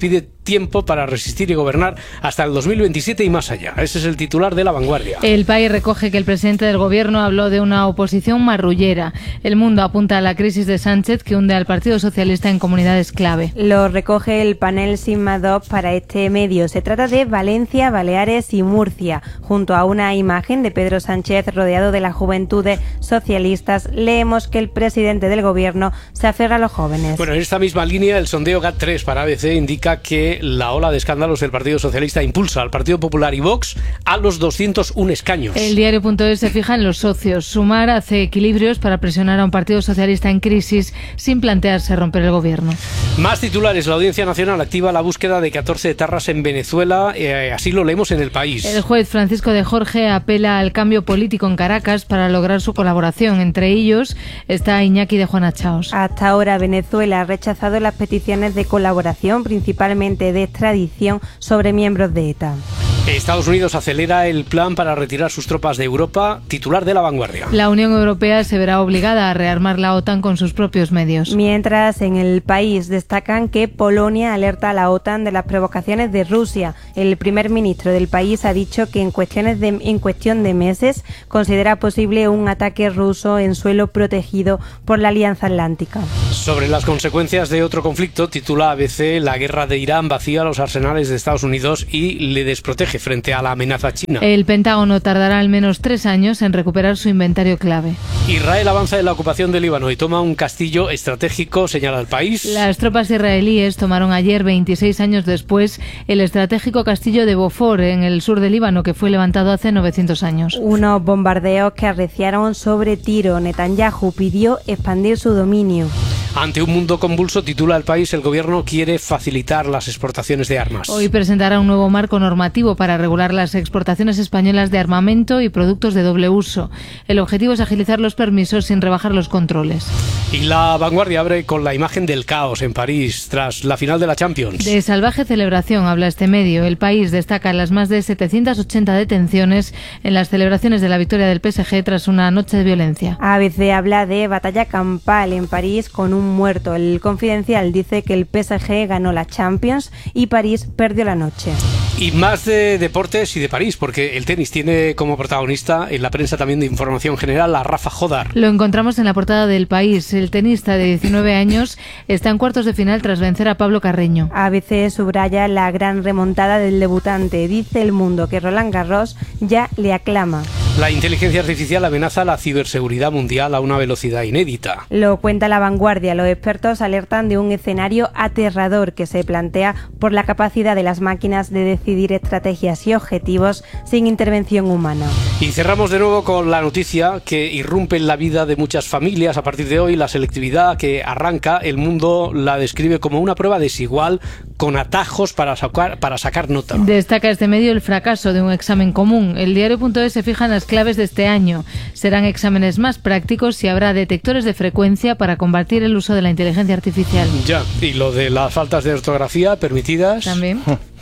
tiempo para resistir y gobernar hasta el dos mil veintisiete y más allá. Ese es el titular de La Vanguardia. El País recoge que el presidente del gobierno habló de una oposición marrullera. El Mundo apunta a la crisis de Sánchez que hunde al Partido Socialista en comunidades clave. Lo recoge el panel Sigma dos para este medio. Se trata de Valencia, Baleares y Murcia. Junto a una imagen de Pedro Sánchez rodeado de las juventudes socialistas, leemos que el presidente del gobierno se aferra a los jóvenes. Bueno, en esta misma línea, el sondeo GAT tres para A B C indica que la ola de escándalos del Partido Socialista impulsa al Partido Popular y Vox a los doscientos un escaños. El diario.es se fija en los socios. Sumar hace equilibrios para presionar a un Partido Socialista en crisis sin plantearse romper el gobierno. Más titulares. La Audiencia Nacional activa la búsqueda de catorce etarras en Venezuela. Eh, así lo leemos en El País. El juez Francisco de Jorge apela al cambio político en Caracas para lograr su colaboración. Entre ellos está Iñaki de Juana Chaos. Hasta ahora Venezuela ha rechazado las peticiones de colaboración, principalmente de extradición, sobre miembros de ETA. Estados Unidos acelera el plan para retirar sus tropas de Europa. Titular de La Vanguardia. La Unión Europea se verá obligada a rearmar la OTAN con sus propios medios. Mientras, en El País destacan que Polonia alerta a la OTAN de las provocaciones de Rusia. El primer ministro del país ha dicho que en, cuestiones de, en cuestión de meses considera posible un ataque ruso en suelo protegido por la Alianza Atlántica. Sobre las consecuencias de otro conflicto, titula A B C: la guerra de Irán vacía los arsenales de Estados Unidos y le desprotege frente a la amenaza china. El Pentágono tardará al menos tres años en recuperar su inventario clave. Israel avanza en la ocupación del Líbano y toma un castillo estratégico, señala El País. Las tropas israelíes tomaron ayer, veintiséis años después, el estratégico castillo de Bofor, en el sur del Líbano, que fue levantado hace novecientos años. Unos bombardeos que arreciaron sobre Tiro. Netanyahu pidió expandir su dominio. Ante un mundo convulso, titula El País, el gobierno quiere facilitar las exportaciones de armas. Hoy presentará un nuevo marco normativo para regular las exportaciones españolas de armamento y productos de doble uso. El objetivo es agilizar los permisos sin rebajar los controles. Y La Vanguardia abre con la imagen del caos en París tras la final de la Champions. De salvaje celebración habla este medio. El País destaca las más de setecientas ochenta detenciones en las celebraciones de la victoria del P S G tras una noche de violencia. A B C habla de batalla campal en París con un muerto. El Confidencial dice que el P S G ganó la Champions y París perdió la noche. Y más de deportes y de París, porque el tenis tiene como protagonista en la prensa también de información general a Rafa Jodar. Lo encontramos en la portada del País. El tenista de diecinueve años está en cuartos de final tras vencer a Pablo Carreño. A B C subraya la gran remontada del debutante. Dice El Mundo que Roland Garros ya le aclama. La inteligencia artificial amenaza la ciberseguridad mundial a una velocidad inédita. Lo cuenta La Vanguardia. Los expertos alertan de un escenario aterrador que se plantea por la capacidad de las máquinas de decidir estrategias y objetivos sin intervención humana. Y cerramos de nuevo con la noticia que irrumpe en la vida de muchas familias a partir de hoy. La selectividad que arranca, El Mundo la describe como una prueba desigual con atajos para sacar, para sacar nota. Destaca este medio el fracaso de un examen común. El diario.es se fija en las claves de este año. Serán exámenes más prácticos y habrá detectores de frecuencia para combatir el uso de la inteligencia artificial. Ya, y lo de las faltas de ortografía permitidas. También.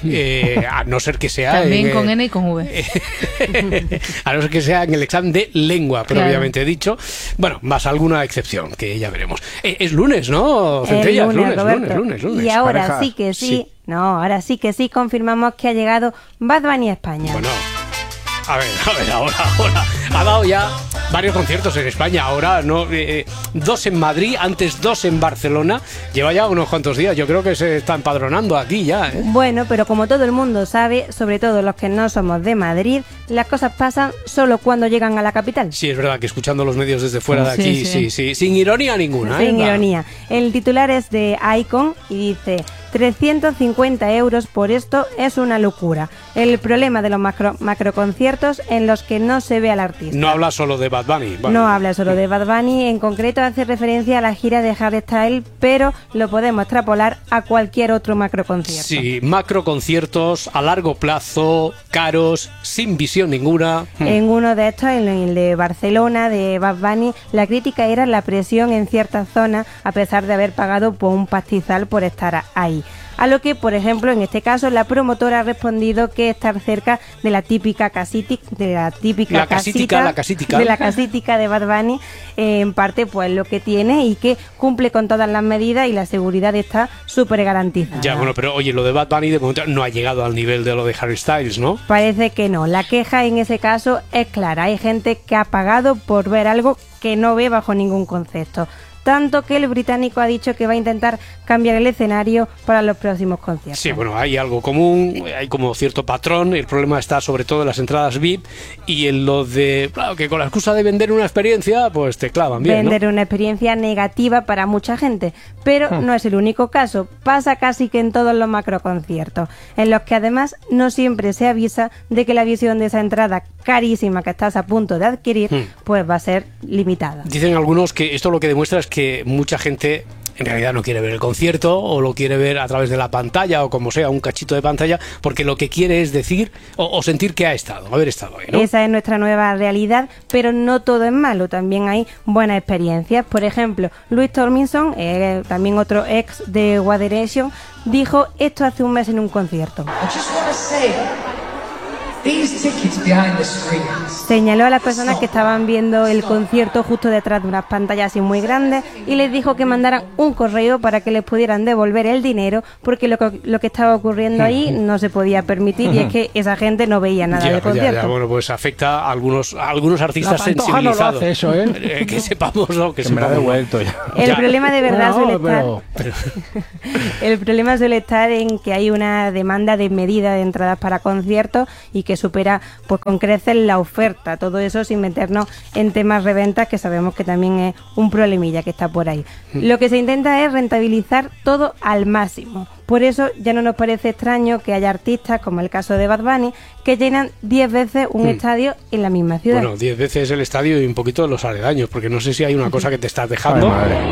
Eh, a no ser que sea También en, con N y con V. a no ser que sea en el examen de lengua, previamente claro. dicho. Bueno, más alguna excepción que ya veremos. Eh, es lunes, ¿no, Centella? Lunes, lunes, Roberto. lunes, lunes, lunes. Y ahora Pareja. sí que sí, sí. No, ahora sí que sí confirmamos que ha llegado Bad Bunny a España. Bueno, a ver, a ver, ahora, ahora. Ha dado ya varios conciertos en España. Ahora, no, eh, dos en Madrid, antes dos en Barcelona. Lleva ya unos cuantos días. Yo creo que se está empadronando aquí ya, ¿eh? Bueno, pero como todo el mundo sabe, sobre todo los que no somos de Madrid, las cosas pasan solo cuando llegan a la capital. Sí, es verdad que escuchando los medios desde fuera de Sí, aquí, sí, sí. sí, sin ironía ninguna. Sin ¿eh? ironía. El titular es de Icon y dice: trescientos cincuenta euros por esto es una locura. El problema de los macro, macroconciertos en los que no se ve al artista. No habla solo de Bad Bunny. Bueno. No habla solo de Bad Bunny, en concreto hace referencia a la gira de Hardstyle, pero lo podemos extrapolar a cualquier otro macroconcierto. Sí, macroconciertos a largo plazo, caros, sin visión ninguna. En uno de estos, en el de Barcelona, de Bad Bunny, la crítica era la presión en ciertas zonas, a pesar de haber pagado por un pastizal por estar ahí. A lo que, por ejemplo, en este caso, la promotora ha respondido que estar cerca de la típica casítica, de la típica la casítica, casita, la casítica. de la casítica de Bad Bunny, eh, en parte, pues lo que tiene y que cumple con todas las medidas y la seguridad está súper garantizada. Ya, bueno, pero oye, lo de Bad Bunny de momento no ha llegado al nivel de lo de Harry Styles, ¿no? Parece que no. La queja en ese caso es clara. Hay gente que ha pagado por ver algo que no ve bajo ningún concepto. Tanto que el británico ha dicho que va a intentar cambiar el escenario para los próximos conciertos. Sí, bueno, hay algo común, hay como cierto patrón. El problema está sobre todo en las entradas V I P y en lo de, claro, que con la excusa de vender una experiencia, pues te clavan bien, Vender ¿no? una experiencia negativa para mucha gente, pero Hmm. no es el único caso. Pasa casi que en todos los macroconciertos, en los que además no siempre se avisa de que la visión de esa entrada carísima que estás a punto de adquirir, Hmm. pues va a ser limitada. Dicen algunos que esto lo que demuestra es que mucha gente en realidad no quiere ver el concierto o lo quiere ver a través de la pantalla o como sea, un cachito de pantalla, porque lo que quiere es decir o, o sentir que ha estado, haber estado ahí, ¿no? Esa es nuestra nueva realidad, pero no todo es malo, también hay buenas experiencias. Por ejemplo, Luis Tomlinson, eh, también otro ex de One Direction, dijo esto hace un mes en un concierto. Señaló a las personas que estaban viendo el concierto justo detrás de unas pantallas así muy grandes y les dijo que mandaran un correo para que les pudieran devolver el dinero, porque lo que, lo que estaba ocurriendo ahí no se podía permitir y es que esa gente no veía nada Ya, del concierto. ya, ya. Bueno, pues afecta a algunos, a algunos artistas La Pantoja no lo sensibilizados. hace eso, ¿eh? Eh, que sepamos, ¿no? Que Que me la ha sepamos. devuelto ya. El Ya. problema de verdad No, suele pero- estar el problema suele estar en que hay una demanda de medida de entradas para conciertos y que supera pues con creces la oferta, todo eso sin meternos en temas reventas, que sabemos que también es un problemilla que está por ahí. Lo que se intenta es rentabilizar todo al máximo. Por eso ya no nos parece extraño que haya artistas, como el caso de Bad Bunny, que llenan diez veces un Hmm. estadio en la misma ciudad. Bueno, diez veces el estadio y un poquito los aledaños, porque no sé si hay una cosa que te estás dejando.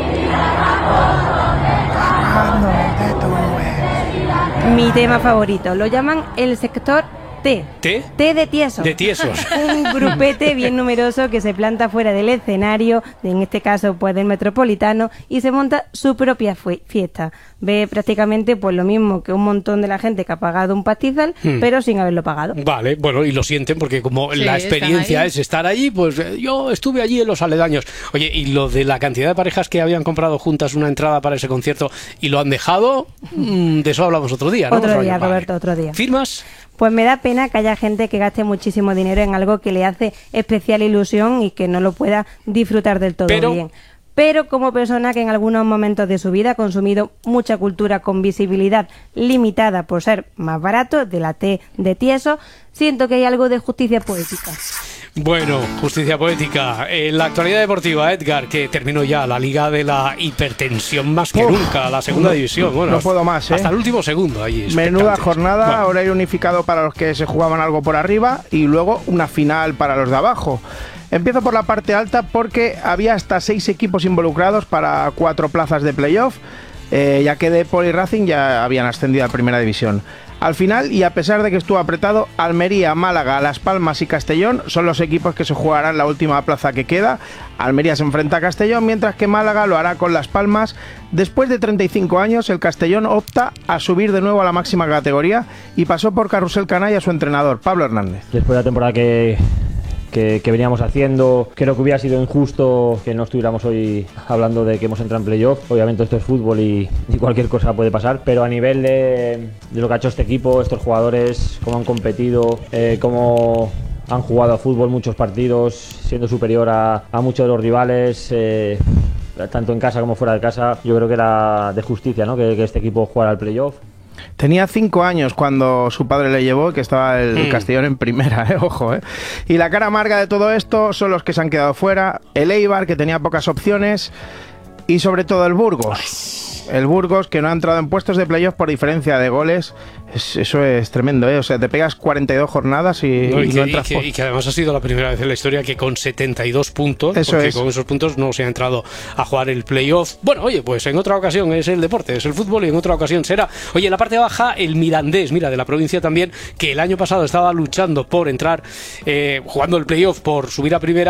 Mi tema favorito, lo llaman el sector T. ¿Té? Té de tiesos. De tiesos. Un grupete bien numeroso que se planta fuera del escenario, en este caso pues del Metropolitano, y se monta su propia fue- fiesta. Ve prácticamente pues lo mismo que un montón de la gente que ha pagado un pastizal, Hmm. pero sin haberlo pagado. Vale, bueno, y lo sienten porque como Sí, la están experiencia ahí. es estar allí, pues eh, yo estuve allí en los aledaños. Oye, y lo de la cantidad de parejas que habían comprado juntas una entrada para ese concierto y lo han dejado, mm, de eso hablamos otro día, ¿no? Otro Vamos a día, ver, vale. Roberto, otro día. ¿Firmas? Pues me da pena que haya gente que gaste muchísimo dinero en algo que le hace especial ilusión y que no lo pueda disfrutar del todo Pero- bien. Pero como persona que en algunos momentos de su vida ha consumido mucha cultura con visibilidad limitada por ser más barato, de la T de tieso, siento que hay algo de justicia poética. Bueno, justicia poética. En la actualidad deportiva, Edgar, que terminó ya la liga de la hipertensión más que Uf, nunca, la segunda no- división. Bueno, no puedo más, ¿eh? Hasta el último segundo ahí. Menuda expectantes. jornada, Bueno. horario unificado para los que se jugaban algo por arriba y luego una final para los de abajo. Empiezo por la parte alta porque había hasta seis equipos involucrados para cuatro plazas de playoff, eh, ya que Depor y Racing ya habían ascendido a Primera División. Al final, y a pesar de que estuvo apretado, Almería, Málaga, Las Palmas y Castellón son los equipos que se jugarán la última plaza que queda. Almería se enfrenta a Castellón, mientras que Málaga lo hará con Las Palmas. Después de treinta y cinco años, el Castellón opta a subir de nuevo a la máxima categoría y pasó por Carrusel Canalla a su entrenador, Pablo Hernández. Después de la temporada que, que, que veníamos haciendo, creo que hubiera sido injusto que no estuviéramos hoy hablando de que hemos entrado en playoff. Obviamente esto es fútbol y, y cualquier cosa puede pasar, pero a nivel de, de lo que ha hecho este equipo, estos jugadores, cómo han competido, eh, cómo han jugado a fútbol muchos partidos, siendo superior a, a muchos de los rivales, eh, tanto en casa como fuera de casa, yo creo que era de justicia, ¿no? que, que este equipo jugara al playoff. Tenía cinco años cuando su padre le llevó, que estaba el Mm. Castellón en primera, eh, ojo. Eh. Y la cara amarga de todo esto son los que se han quedado fuera, el Eibar, que tenía pocas opciones, y sobre todo el Burgos. El Burgos, que no ha entrado en puestos de playoff por diferencia de goles. Es- eso es tremendo, ¿eh? O sea, te pegas cuarenta y dos jornadas y No, y, y que, no y entras que- por- y que además ha sido la primera vez en la historia que con setenta y dos puntos, Eso porque es. con esos puntos no se ha entrado a jugar el playoff. Bueno, oye, pues en otra ocasión es el deporte, es el fútbol y en otra ocasión será. Oye, en la parte baja, el Mirandés, mira, de la provincia también, que el año pasado estaba luchando por entrar, eh, jugando el playoff por subir a primera.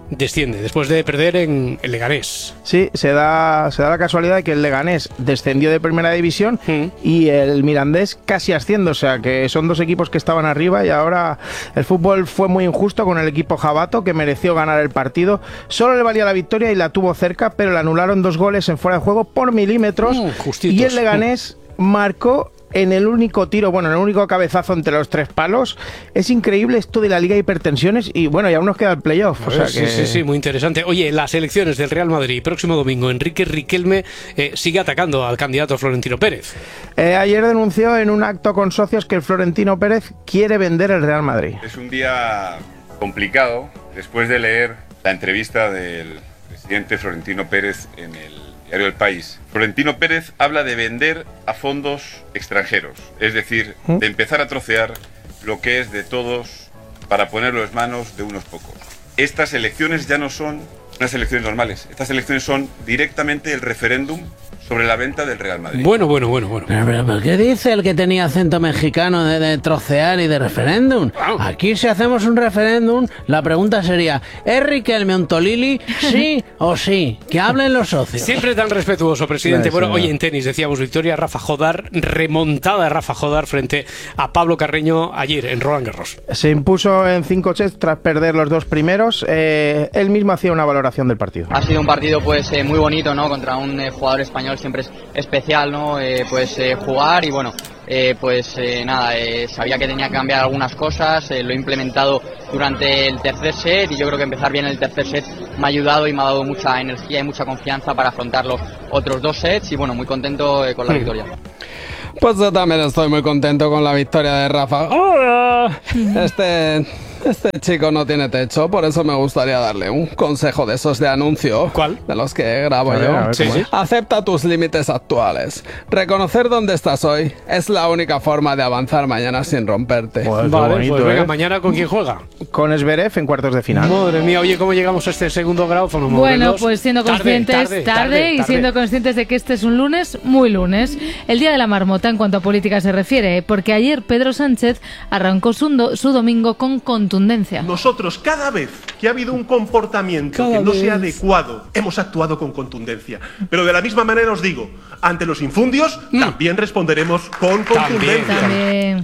desciende después de perder en el Leganés. Sí, se da, se da la casualidad de que el Leganés descendió de primera división mm. y el Mirandés casi asciende, o sea que son dos equipos que estaban arriba y ahora el fútbol fue muy injusto con el equipo jabato, que mereció ganar el partido. Solo le valía la victoria y la tuvo cerca, pero le anularon dos goles en fuera de juego por milímetros mm, y el Leganés mm. marcó en el único tiro, bueno, en el único cabezazo entre los tres palos. Es increíble esto de la Liga de Hipertensiones y bueno, ya aún nos queda el playoff. O sea sí, que... sí, sí, muy interesante. Oye, las elecciones del Real Madrid, próximo domingo, Enrique Riquelme eh, sigue atacando al candidato Florentino Pérez. Eh, ayer denunció en un acto con socios que el Florentino Pérez quiere vender el Real Madrid. Es un día complicado después de leer la entrevista del presidente Florentino Pérez en el diario El País. Florentino Pérez habla de vender a fondos extranjeros, es decir, de empezar a trocear lo que es de todos para ponerlo en manos de unos pocos. Estas elecciones ya no son unas elecciones normales, estas elecciones son directamente el referéndum sobre la venta del Real Madrid. Bueno, bueno, bueno, bueno. Pero, pero, pero ¿qué dice el que tenía acento mexicano de, de trocear y de referéndum? Aquí si hacemos un referéndum, la pregunta sería, ¿es Riquelme un Tolili? ¿Sí o sí? Que hablen los socios. Siempre tan respetuoso, presidente. Bueno, hoy en tenis decíamos victoria Rafa Jodar, remontada de Rafa Jodar frente a Pablo Carreño ayer en Roland Garros. Se impuso en cinco sets tras perder los dos primeros. Eh, él mismo hacía una valoración del partido. Ha sido un partido pues eh, muy bonito, ¿no? Contra un eh, jugador español siempre es especial, ¿no? Eh, pues eh, jugar y bueno, eh, pues eh, nada, eh, sabía que tenía que cambiar algunas cosas, eh, lo he implementado durante el tercer set y yo creo que empezar bien el tercer set me ha ayudado y me ha dado mucha energía y mucha confianza para afrontar los otros dos sets y bueno, muy contento eh, con la victoria. Pues yo también estoy muy contento con la victoria de Rafa. ¡Hola! Este... Este chico no tiene techo, por eso me gustaría darle un consejo de esos de anuncio. ¿Cuál? De los que grabo a yo. Ver, a ver, sí, sí. Acepta tus límites actuales. Reconocer dónde estás hoy es la única forma de avanzar mañana sin romperte. Pues vale, bonito, pues venga, ¿eh? Mañana ¿con quién juega? Con Zverev en cuartos de final. Madre mía, oye, ¿cómo llegamos a este segundo grado? Bueno, pues siendo conscientes, tarde, tarde, tarde, tarde y tarde. siendo conscientes de que este es un lunes, muy lunes. El día de la marmota en cuanto a política se refiere, porque ayer Pedro Sánchez arrancó su, do, su domingo con contundencia. Nosotros cada vez que ha habido un comportamiento cada que no vez. sea adecuado, hemos actuado con contundencia. Pero de la misma manera os digo, ante los infundios mm. también responderemos con contundencia. También.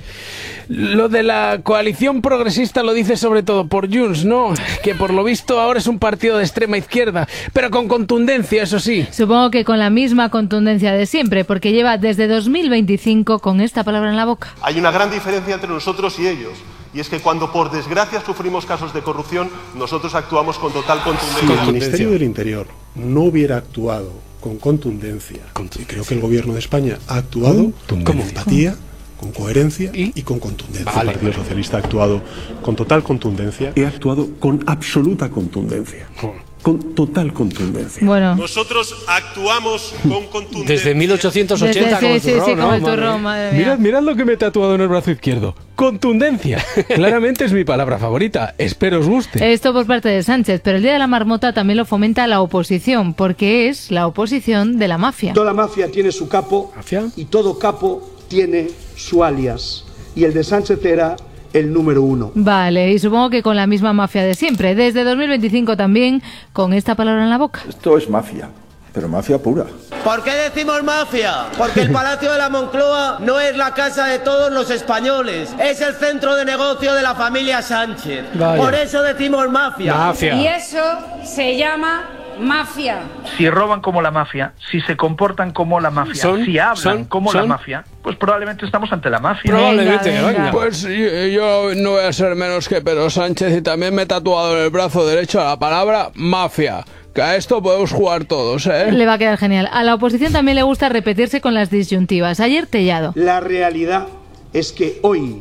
Lo de la coalición progresista lo dice sobre todo por Junts, ¿no? Que por lo visto ahora es un partido de extrema izquierda, pero con contundencia, eso sí. Supongo que con la misma contundencia de siempre, porque lleva desde dos mil veinticinco con esta palabra en la boca. Hay una gran diferencia entre nosotros y ellos. Y es que cuando por desgracia sufrimos casos de corrupción, nosotros actuamos con total contundencia. Si el Ministerio del Interior no hubiera actuado con contundencia, contundencia. y creo que el Gobierno de España ha actuado con empatía, con coherencia ¿Y? y con contundencia. Vale, el Partido vale. Socialista ha actuado con total contundencia y ha actuado con absoluta contundencia. Con total contundencia. Bueno. Nosotros actuamos con contundencia. Desde mil ochocientos ochenta Desde, con sí, el turrón, sí, sí, ¿no? como el turrón, madre mía. Mirad, mirad lo que me he tatuado en el brazo izquierdo. Contundencia. Claramente es mi palabra favorita. Espero os guste. Esto por parte de Sánchez, pero el Día de la Marmota también lo fomenta la oposición, porque es la oposición de la mafia. Toda mafia tiene su capo ¿Mafia? y todo capo tiene su alias. Y el de Sánchez era el número uno. Vale, y supongo que con la misma mafia de siempre. Desde dos mil veinticinco también, con esta palabra en la boca. Esto es mafia, pero mafia pura. ¿Por qué decimos mafia? Porque el Palacio de la Moncloa no es la casa de todos los españoles. Es el centro de negocio de la familia Sánchez. Vaya. Por eso decimos mafia. Mafia. Y eso se llama mafia. Si roban como la mafia, si se comportan como la mafia, ¿Son? si hablan ¿Son? como ¿Son? la mafia, pues probablemente estamos ante la mafia. Probablemente, venga, venga. Pues yo, yo no voy a ser menos que Pedro Sánchez y también me he tatuado en el brazo derecho la palabra mafia. Que a esto podemos jugar todos, ¿eh? Le va a quedar genial. A la oposición también le gusta repetirse con las disyuntivas. Ayer Tellado. La realidad es que hoy,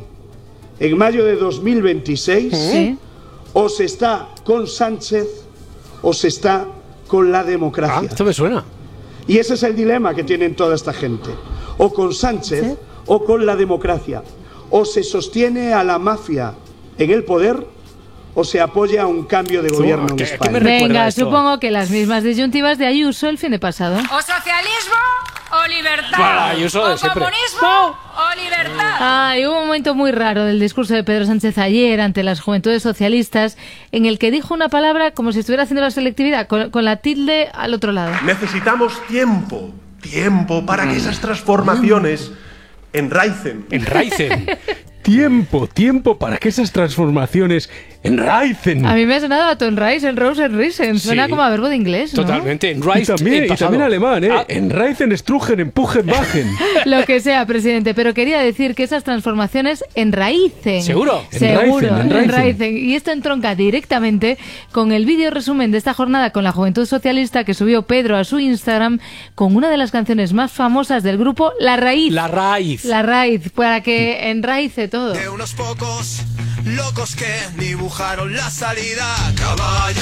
en mayo de dos mil veintiséis, ¿Sí? o se está con Sánchez o se está con la democracia. Ah, esto me suena. Y ese es el dilema que tienen toda esta gente. O con Sánchez ¿Sí? o con la democracia. O se sostiene a la mafia en el poder o se apoya a un cambio de gobierno en España. Venga, esto? supongo que las mismas disyuntivas de Ayuso el fin de pasado. O socialismo o libertad. Bueno, Ayuso de o siempre. comunismo o libertad. Ay, hubo un momento muy raro del discurso de Pedro Sánchez ayer ante las Juventudes Socialistas en el que dijo una palabra como si estuviera haciendo la selectividad, con, con la tilde al otro lado. Necesitamos tiempo, tiempo para que esas transformaciones enraicen. Enraicen. Tiempo, tiempo para que esas transformaciones enraicen. A mí me ha sonado a Tonreisen, Rosen, Risen. Suena Sí. como a verbo de inglés, ¿no? Totalmente. Y Enraiced también, en y pasado. también alemán, ¿eh? Ah. Enraicen, strugen, empujen, bajen. Lo que sea, presidente, pero quería decir que esas transformaciones enraicen. ¿Seguro? Seguro, Enraicen, enraicen. enraicen. Y esto entronca directamente con el vídeo resumen de esta jornada con la Juventud Socialista que subió Pedro a su Instagram con una de las canciones más famosas del grupo, La Raíz. La Raíz. La Raíz, para que enraice todo. De unos pocos locos que dibujaron la salida, caballo.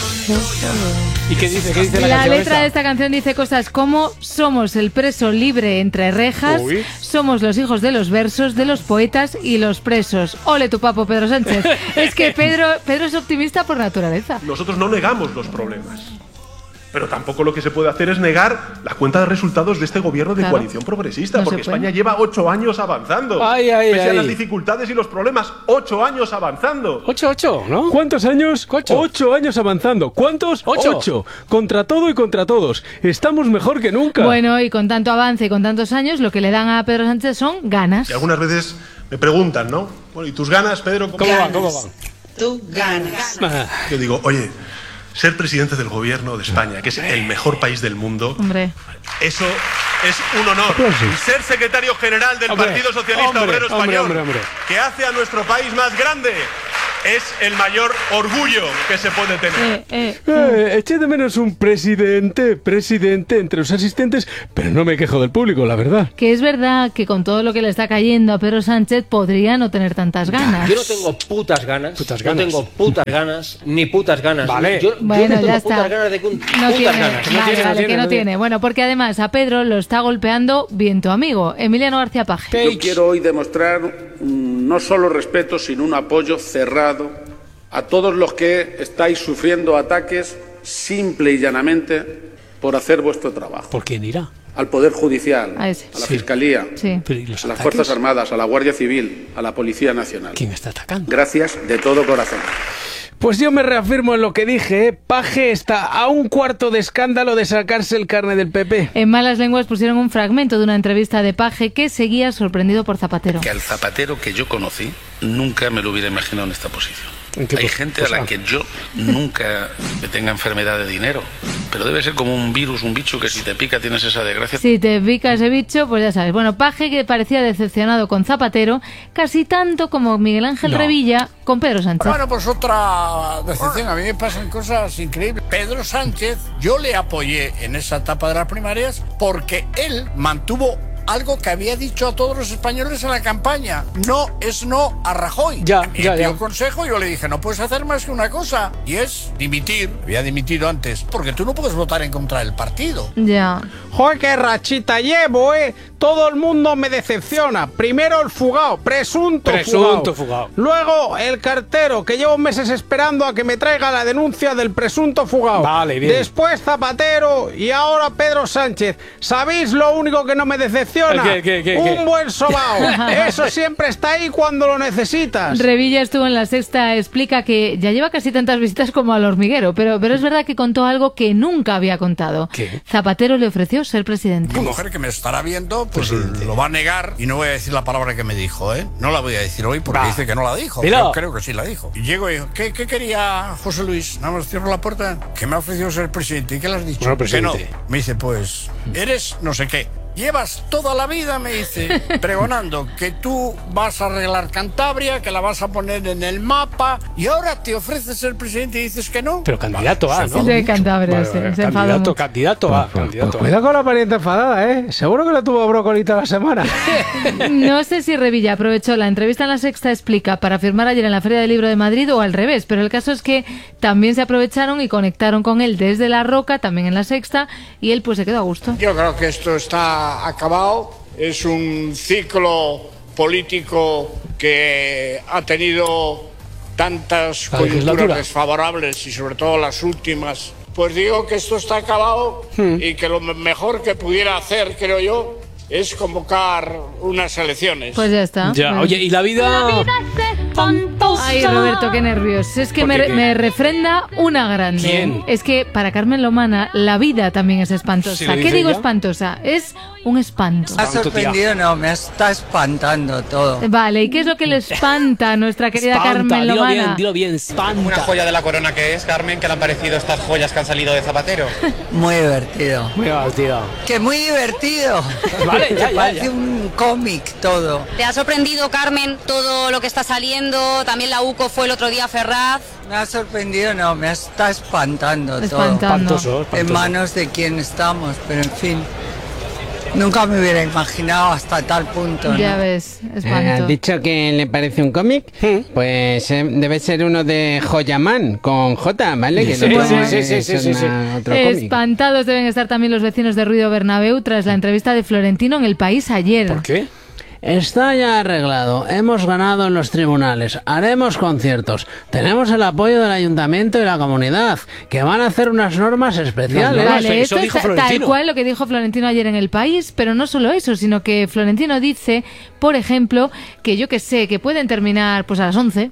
¿Y qué dice? ¿Qué dice la, La canción letra esta? de esta canción dice cosas como: somos el preso libre entre rejas, Uy. somos los hijos de los versos, de los poetas y los presos. Ole tu papo, Pedro Sánchez. Es que Pedro, Pedro es optimista por naturaleza. Nosotros no negamos los problemas. Pero tampoco lo que se puede hacer es negar la cuenta de resultados de este gobierno de Claro. coalición progresista, No se porque puede. España lleva ocho años avanzando. Ay, ay, Pese a ay. las dificultades y los problemas, ocho años avanzando. Ocho, ocho, ¿no? ¿Cuántos años? Ocho. Ocho años avanzando. ¿Cuántos? Ocho. Contra todo y contra todos. Estamos mejor que nunca. Bueno, y con tanto avance y con tantos años, lo que le dan a Pedro Sánchez son ganas. Y algunas veces me preguntan, ¿no? Bueno, ¿y tus ganas, Pedro? ¿Cómo van? ¿Cómo van? Tú ganas. Ah, Yo digo, oye, ser presidente del gobierno de España, que es el mejor país del mundo, Hombre. eso es un honor. Aplausos. Y ser secretario general del Hombre, Partido Socialista hombre, Obrero hombre, Español, hombre, hombre. que hace a nuestro país más grande, es el mayor orgullo que se puede tener. Eh, eh, Eh, eché de menos un presidente, presidente entre los asistentes, pero no me quejo del público, la verdad. Que es verdad que con todo lo que le está cayendo a Pedro Sánchez podría no tener tantas ganas. Yo no tengo putas ganas, Putas ganas. no tengo putas ganas, ni putas ganas. Vale. Yo, yo Bueno, no tengo ya putas está. ganas de que un- No putas tiene, ganas. no vale, tiene, no vale, tiene, que no no tiene. tiene. Bueno, porque además a Pedro lo está golpeando bien tu amigo, Emiliano García Paje. Yo quiero hoy demostrar mm, no solo respeto, sino un apoyo cerrado a todos los que estáis sufriendo ataques simple y llanamente por hacer vuestro trabajo. ¿Por quién irá? Al Poder Judicial, A ese. a la Sí. Fiscalía, Sí. Pero, ¿y los a las ataques? Fuerzas Armadas, a la Guardia Civil, a la Policía Nacional. ¿Quién está atacando? Gracias de todo corazón. Pues yo me reafirmo en lo que dije, ¿eh? Paje está a un cuarto de escándalo de sacarse el carne del P P. En Malas Lenguas pusieron un fragmento de una entrevista de Paje que seguía sorprendido por Zapatero. Que al Zapatero que yo conocí nunca me lo hubiera imaginado en esta posición. ¿En qué Hay pos- gente a cosa? la que yo nunca me tenga enfermedad de dinero, pero debe ser como un virus, un bicho que si te pica tienes esa desgracia. Si te pica ese bicho, pues ya sabes. Bueno, Paje, que parecía decepcionado con Zapatero, casi tanto como Miguel Ángel No. Revilla con Pedro Sánchez. Bueno, pues otra decepción. A mí me pasan cosas increíbles. Pedro Sánchez, yo le apoyé en esa etapa de las primarias porque él mantuvo algo que había dicho a todos los españoles en la campaña. No es no a Rajoy. Ya, Me ya, pidió ya. consejo y yo le dije, no puedes hacer más que una cosa, y es dimitir. Había dimitido antes, porque tú no puedes votar en contra del partido. Ya. Joder, qué rachita llevo, ¿eh? Todo el mundo me decepciona. Primero el fugado, presunto, Presunto fugado. fugado. Luego el cartero, que llevo meses esperando a que me traiga la denuncia del presunto fugado. Vale, bien. Después Zapatero y ahora Pedro Sánchez. ¿Sabéis lo único que no me decepciona? ¿Qué, qué, qué, Un qué? buen sobao. Eso siempre está ahí cuando lo necesitas. Revilla estuvo en La Sexta, explica que ya lleva casi tantas visitas como al hormiguero, pero, pero es verdad que contó algo que nunca había contado. ¿Qué? Zapatero le ofreció ser presidente. Mi mujer que me estará viendo, pues lo va a negar y no voy a decir la palabra que me dijo, ¿eh? No la voy a decir hoy porque Va. dice que no la dijo. Dilo. Yo creo que sí la dijo. Y llego y digo, ¿qué, qué quería José Luis? Nada más cierro la puerta. Que me ha ofrecido ser presidente. ¿Y qué le has dicho? Bueno, que no. presidente. Me dice, pues, eres no sé qué. Llevas toda la vida, me dice, pregonando que tú vas a arreglar Cantabria, que la vas a poner en el mapa, y ahora te ofreces ser presidente y dices que no. Pero candidato a, ¿no? De Cantabria, Vale, sí, vale, se enfadó candidato, mucho. candidato a, candidato Pues a. cuidado con la pariente enfadada, ¿eh? Seguro que la tuvo brócoli toda la semana. No sé si Revilla aprovechó la entrevista en La Sexta explica para firmar ayer en la Feria del Libro de Madrid o al revés, pero el caso es que también se aprovecharon y conectaron con él desde La Roca, también en La Sexta, y él pues se quedó a gusto. Yo creo que esto está acabado. Es un ciclo político que ha tenido tantas La coyunturas legislatura. desfavorables y sobre todo las últimas. Pues digo que esto está acabado y que lo me- mejor que pudiera hacer, creo yo, es convocar unas elecciones. Pues ya está. Ya, Pues- oye, ¿y la vida? La vida es espantosa. Ay, Roberto, qué nervios. Es que ¿Por me, qué, qué? me refrenda una grande. ¿Quién? Es que para Carmen Lomana la vida también es espantosa. ¿Sí lo ¿Qué dice digo ella? espantosa? Es un espanto. Me ha sorprendido, no, me está espantando todo. Vale, ¿y qué es lo que le espanta a nuestra querida Espanta, Carmen dilo Lomana? bien, dilo bien, espanta. Una joya de la corona que es, Carmen, ¿qué le han parecido estas joyas que han salido de Zapatero? Muy divertido. Muy divertido. Que muy divertido. Vale, ya, ya, Parece ya. un cómic todo. ¿Te ha sorprendido, Carmen, todo lo que está saliendo? También la U C O fue el otro día Ferraz. Me ha sorprendido, no, me está espantando todo. Espantando. Espantoso, espantoso. En manos de quién estamos, pero en fin. Nunca me hubiera imaginado hasta tal punto, ¿no? Ya ves, Eh, espanto. ¿Has dicho que le parece un cómic? Pues eh, debe ser uno de Joyaman, con J, ¿vale? Que Sí, no sí, es sí, sí, sí, sí, sí. una- otro cómic. Espantados deben estar también los vecinos de Ruido Bernabéu tras la entrevista de Florentino en El País ayer. ¿Por qué? Está ya arreglado, hemos ganado en los tribunales, haremos conciertos, tenemos el apoyo del ayuntamiento y la comunidad, que van a hacer unas normas especiales. Vale, Eso esto dijo es ta- tal Florentino. cual lo que dijo Florentino ayer en El País, pero no solo eso, sino que Florentino dice, por ejemplo, que yo que sé, que pueden terminar pues a las once.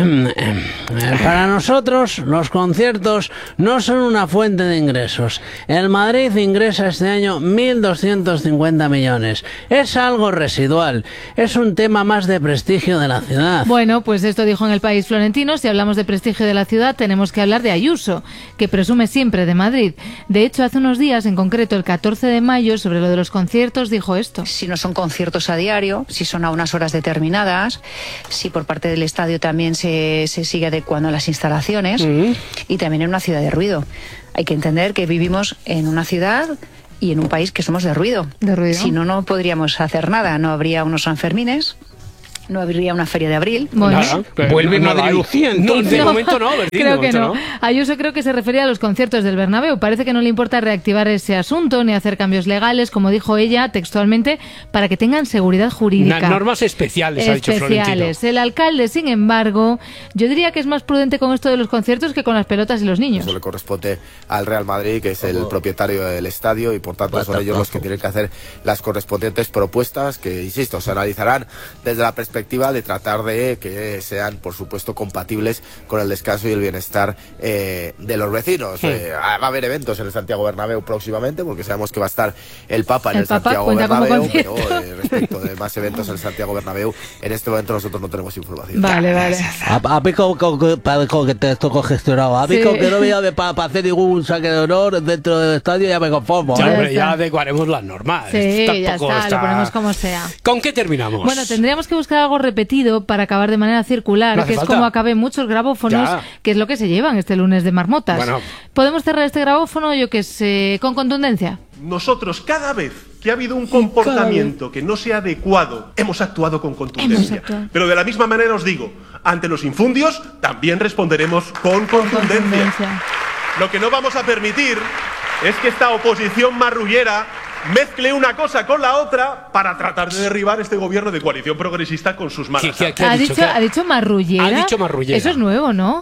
Para nosotros, los conciertos no son una fuente de ingresos. El Madrid ingresa este año mil doscientos cincuenta millones. Es algo residual. Es un tema más de prestigio de la ciudad. Bueno, pues esto dijo en El País Florentino. Si hablamos de prestigio de la ciudad, tenemos que hablar de Ayuso, que presume siempre de Madrid. De hecho, hace unos días, en concreto el catorce de mayo, sobre lo de los conciertos, dijo esto. Si no son conciertos a diario, si son a unas horas determinadas, si por parte del estadio también se, se sigue adecuando a las instalaciones y también en una ciudad de ruido. Hay que entender que vivimos en una ciudad y en un país que somos de ruido. De ruido. Si no, no podríamos hacer nada. No habría unos Sanfermines, no habría una feria de abril. Bueno. Nada, pero Vuelve no la Madrid hay. Lucía, No, entonces. de No, momento no, Bertín, de creo que momento no. Ayuso creo que se refería a los conciertos del Bernabéu. Parece que no le importa reactivar ese asunto ni hacer cambios legales, como dijo ella textualmente, para que tengan seguridad jurídica. Na- normas especiales, ha dicho Florentino. Especiales. El alcalde, sin embargo, yo diría que es más prudente con esto de los conciertos que con las pelotas y los niños. Eso le corresponde al Real Madrid, que es el propietario del estadio, y por tanto son ellos los que tienen que hacer las correspondientes propuestas que, insisto, se analizarán desde la perspectiva de tratar de que sean, por supuesto, compatibles con el descanso y el bienestar eh, de los vecinos. Sí. Eh, va a haber eventos en el Santiago Bernabéu próximamente, porque sabemos que va a estar el Papa en El el, Papa Santiago cuenta como Bernabéu, pero concierto. eh, respecto de más eventos en el Santiago Bernabéu, en este momento nosotros no tenemos información. Vale, vale. A, a Pico, co- co- pa- co- que te estoy congestionado. A Pico, Sí. que no voy para hacer ningún saque de honor dentro del estadio, ya me conformo. Ya, ¿eh? hombre, ya adecuaremos las normas. Sí, Esto ya tampoco está, lo ponemos como sea. ¿Con qué terminamos? Bueno, tendríamos que buscar algo repetido para acabar de manera circular, No hace que es falta. como acaben muchos grabófonos, Ya. que es lo que se llevan este lunes de marmotas. Bueno. ¿Podemos cerrar este grabófono, yo que sé, con contundencia? Nosotros, cada vez que ha habido un comportamiento que no sea adecuado, hemos actuado con contundencia. Hemos actuado. Pero de la misma manera os digo, ante los infundios también responderemos con contundencia. Lo que no vamos a permitir es que esta oposición marrullera mezcle una cosa con la otra para tratar de derribar este gobierno de coalición progresista con sus malas ¿Qué- qué ¿Ha, dicho, ha dicho marrullera? Ha dicho marrullera. Eso es nuevo, ¿no?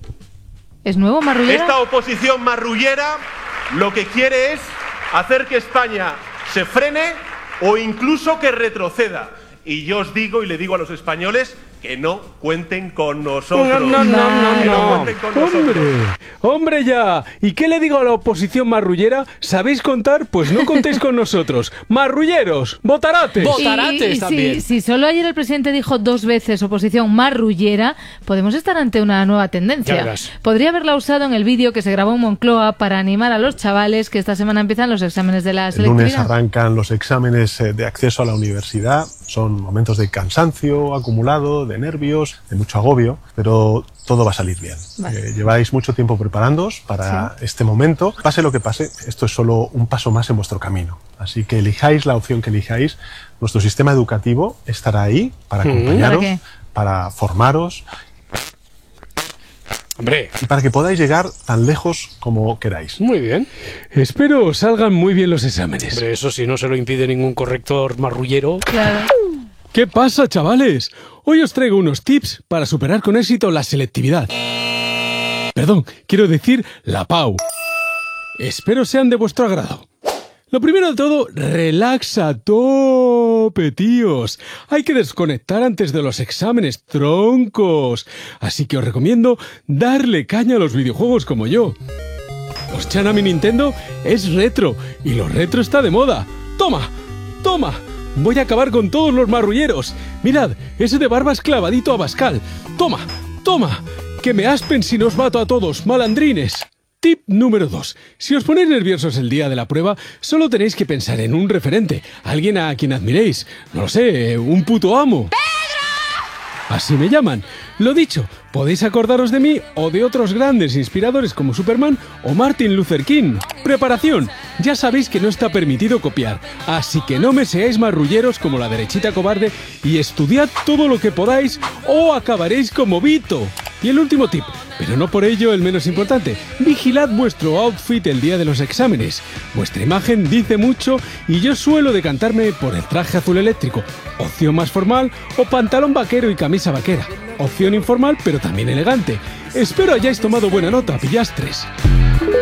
¿Es nuevo marrullera? Esta oposición marrullera lo que quiere es hacer que España se frene o incluso que retroceda. Y yo os digo y le digo a los españoles que no cuenten con nosotros. No, no, no, no, Que no no. cuenten con nosotros. Hombre, hombre ya. ¿Y qué le digo a la oposición marrullera? ¿Sabéis contar? Pues no contéis con nosotros. Marrulleros, botarates. Y- y si, si solo ayer el presidente dijo dos veces oposición marrullera, podemos estar ante una nueva Ya tendencia. verás. Podría haberla usado en el vídeo que se grabó en Moncloa para animar a los chavales que esta semana empiezan los exámenes de la El lunes selectividad. arrancan los exámenes eh, de acceso a la universidad. Son momentos de cansancio acumulado, de nervios, de mucho agobio, pero todo va a salir bien. Vale. Eh, lleváis mucho tiempo preparándoos para este momento. Pase lo que pase, esto es solo un paso más en vuestro camino. Así que elijáis la opción que elijáis. Nuestro sistema educativo estará ahí para Mm. acompañaros, ¿Para qué? para formaros. Hombre. Y para que podáis llegar tan lejos como queráis. Muy bien. Espero salgan muy bien los exámenes. Hombre, eso sí, no se lo impide ningún corrector marrullero. Claro. ¿Qué pasa, chavales? Hoy os traigo unos tips para superar con éxito la selectividad. Perdón, quiero decir la P A U. Espero sean de vuestro agrado. Lo primero de todo, relaxa a tope, tíos. Hay que desconectar antes de los exámenes, troncos. Así que os recomiendo darle caña a los videojuegos como yo. Os chan a mi Nintendo es retro y lo retro está de moda. ¡Toma! ¡Toma! Voy a acabar con todos los marrulleros. Mirad, ese de barba es clavadito a Bascal. ¡Toma! ¡Toma! Que me aspen si no os mato a todos, malandrines. Tip número dos. Si os ponéis nerviosos el día de la prueba, solo tenéis que pensar en un referente, alguien a quien admiréis. No lo sé, un puto amo. Así me llaman. Lo dicho, podéis acordaros de mí o de otros grandes inspiradores como Superman o Martin Luther King. Preparación. Ya sabéis que no está permitido copiar, así que no me seáis marrulleros como la derechita cobarde y estudiad todo lo que podáis o acabaréis como Vito. Y el último tip, pero no por ello el menos importante, vigilad vuestro outfit el día de los exámenes. Vuestra imagen dice mucho y yo suelo decantarme por el traje azul eléctrico, opción más formal, o pantalón vaquero y camisa vaquera, opción informal pero también elegante. Espero hayáis tomado buena nota, pillastres.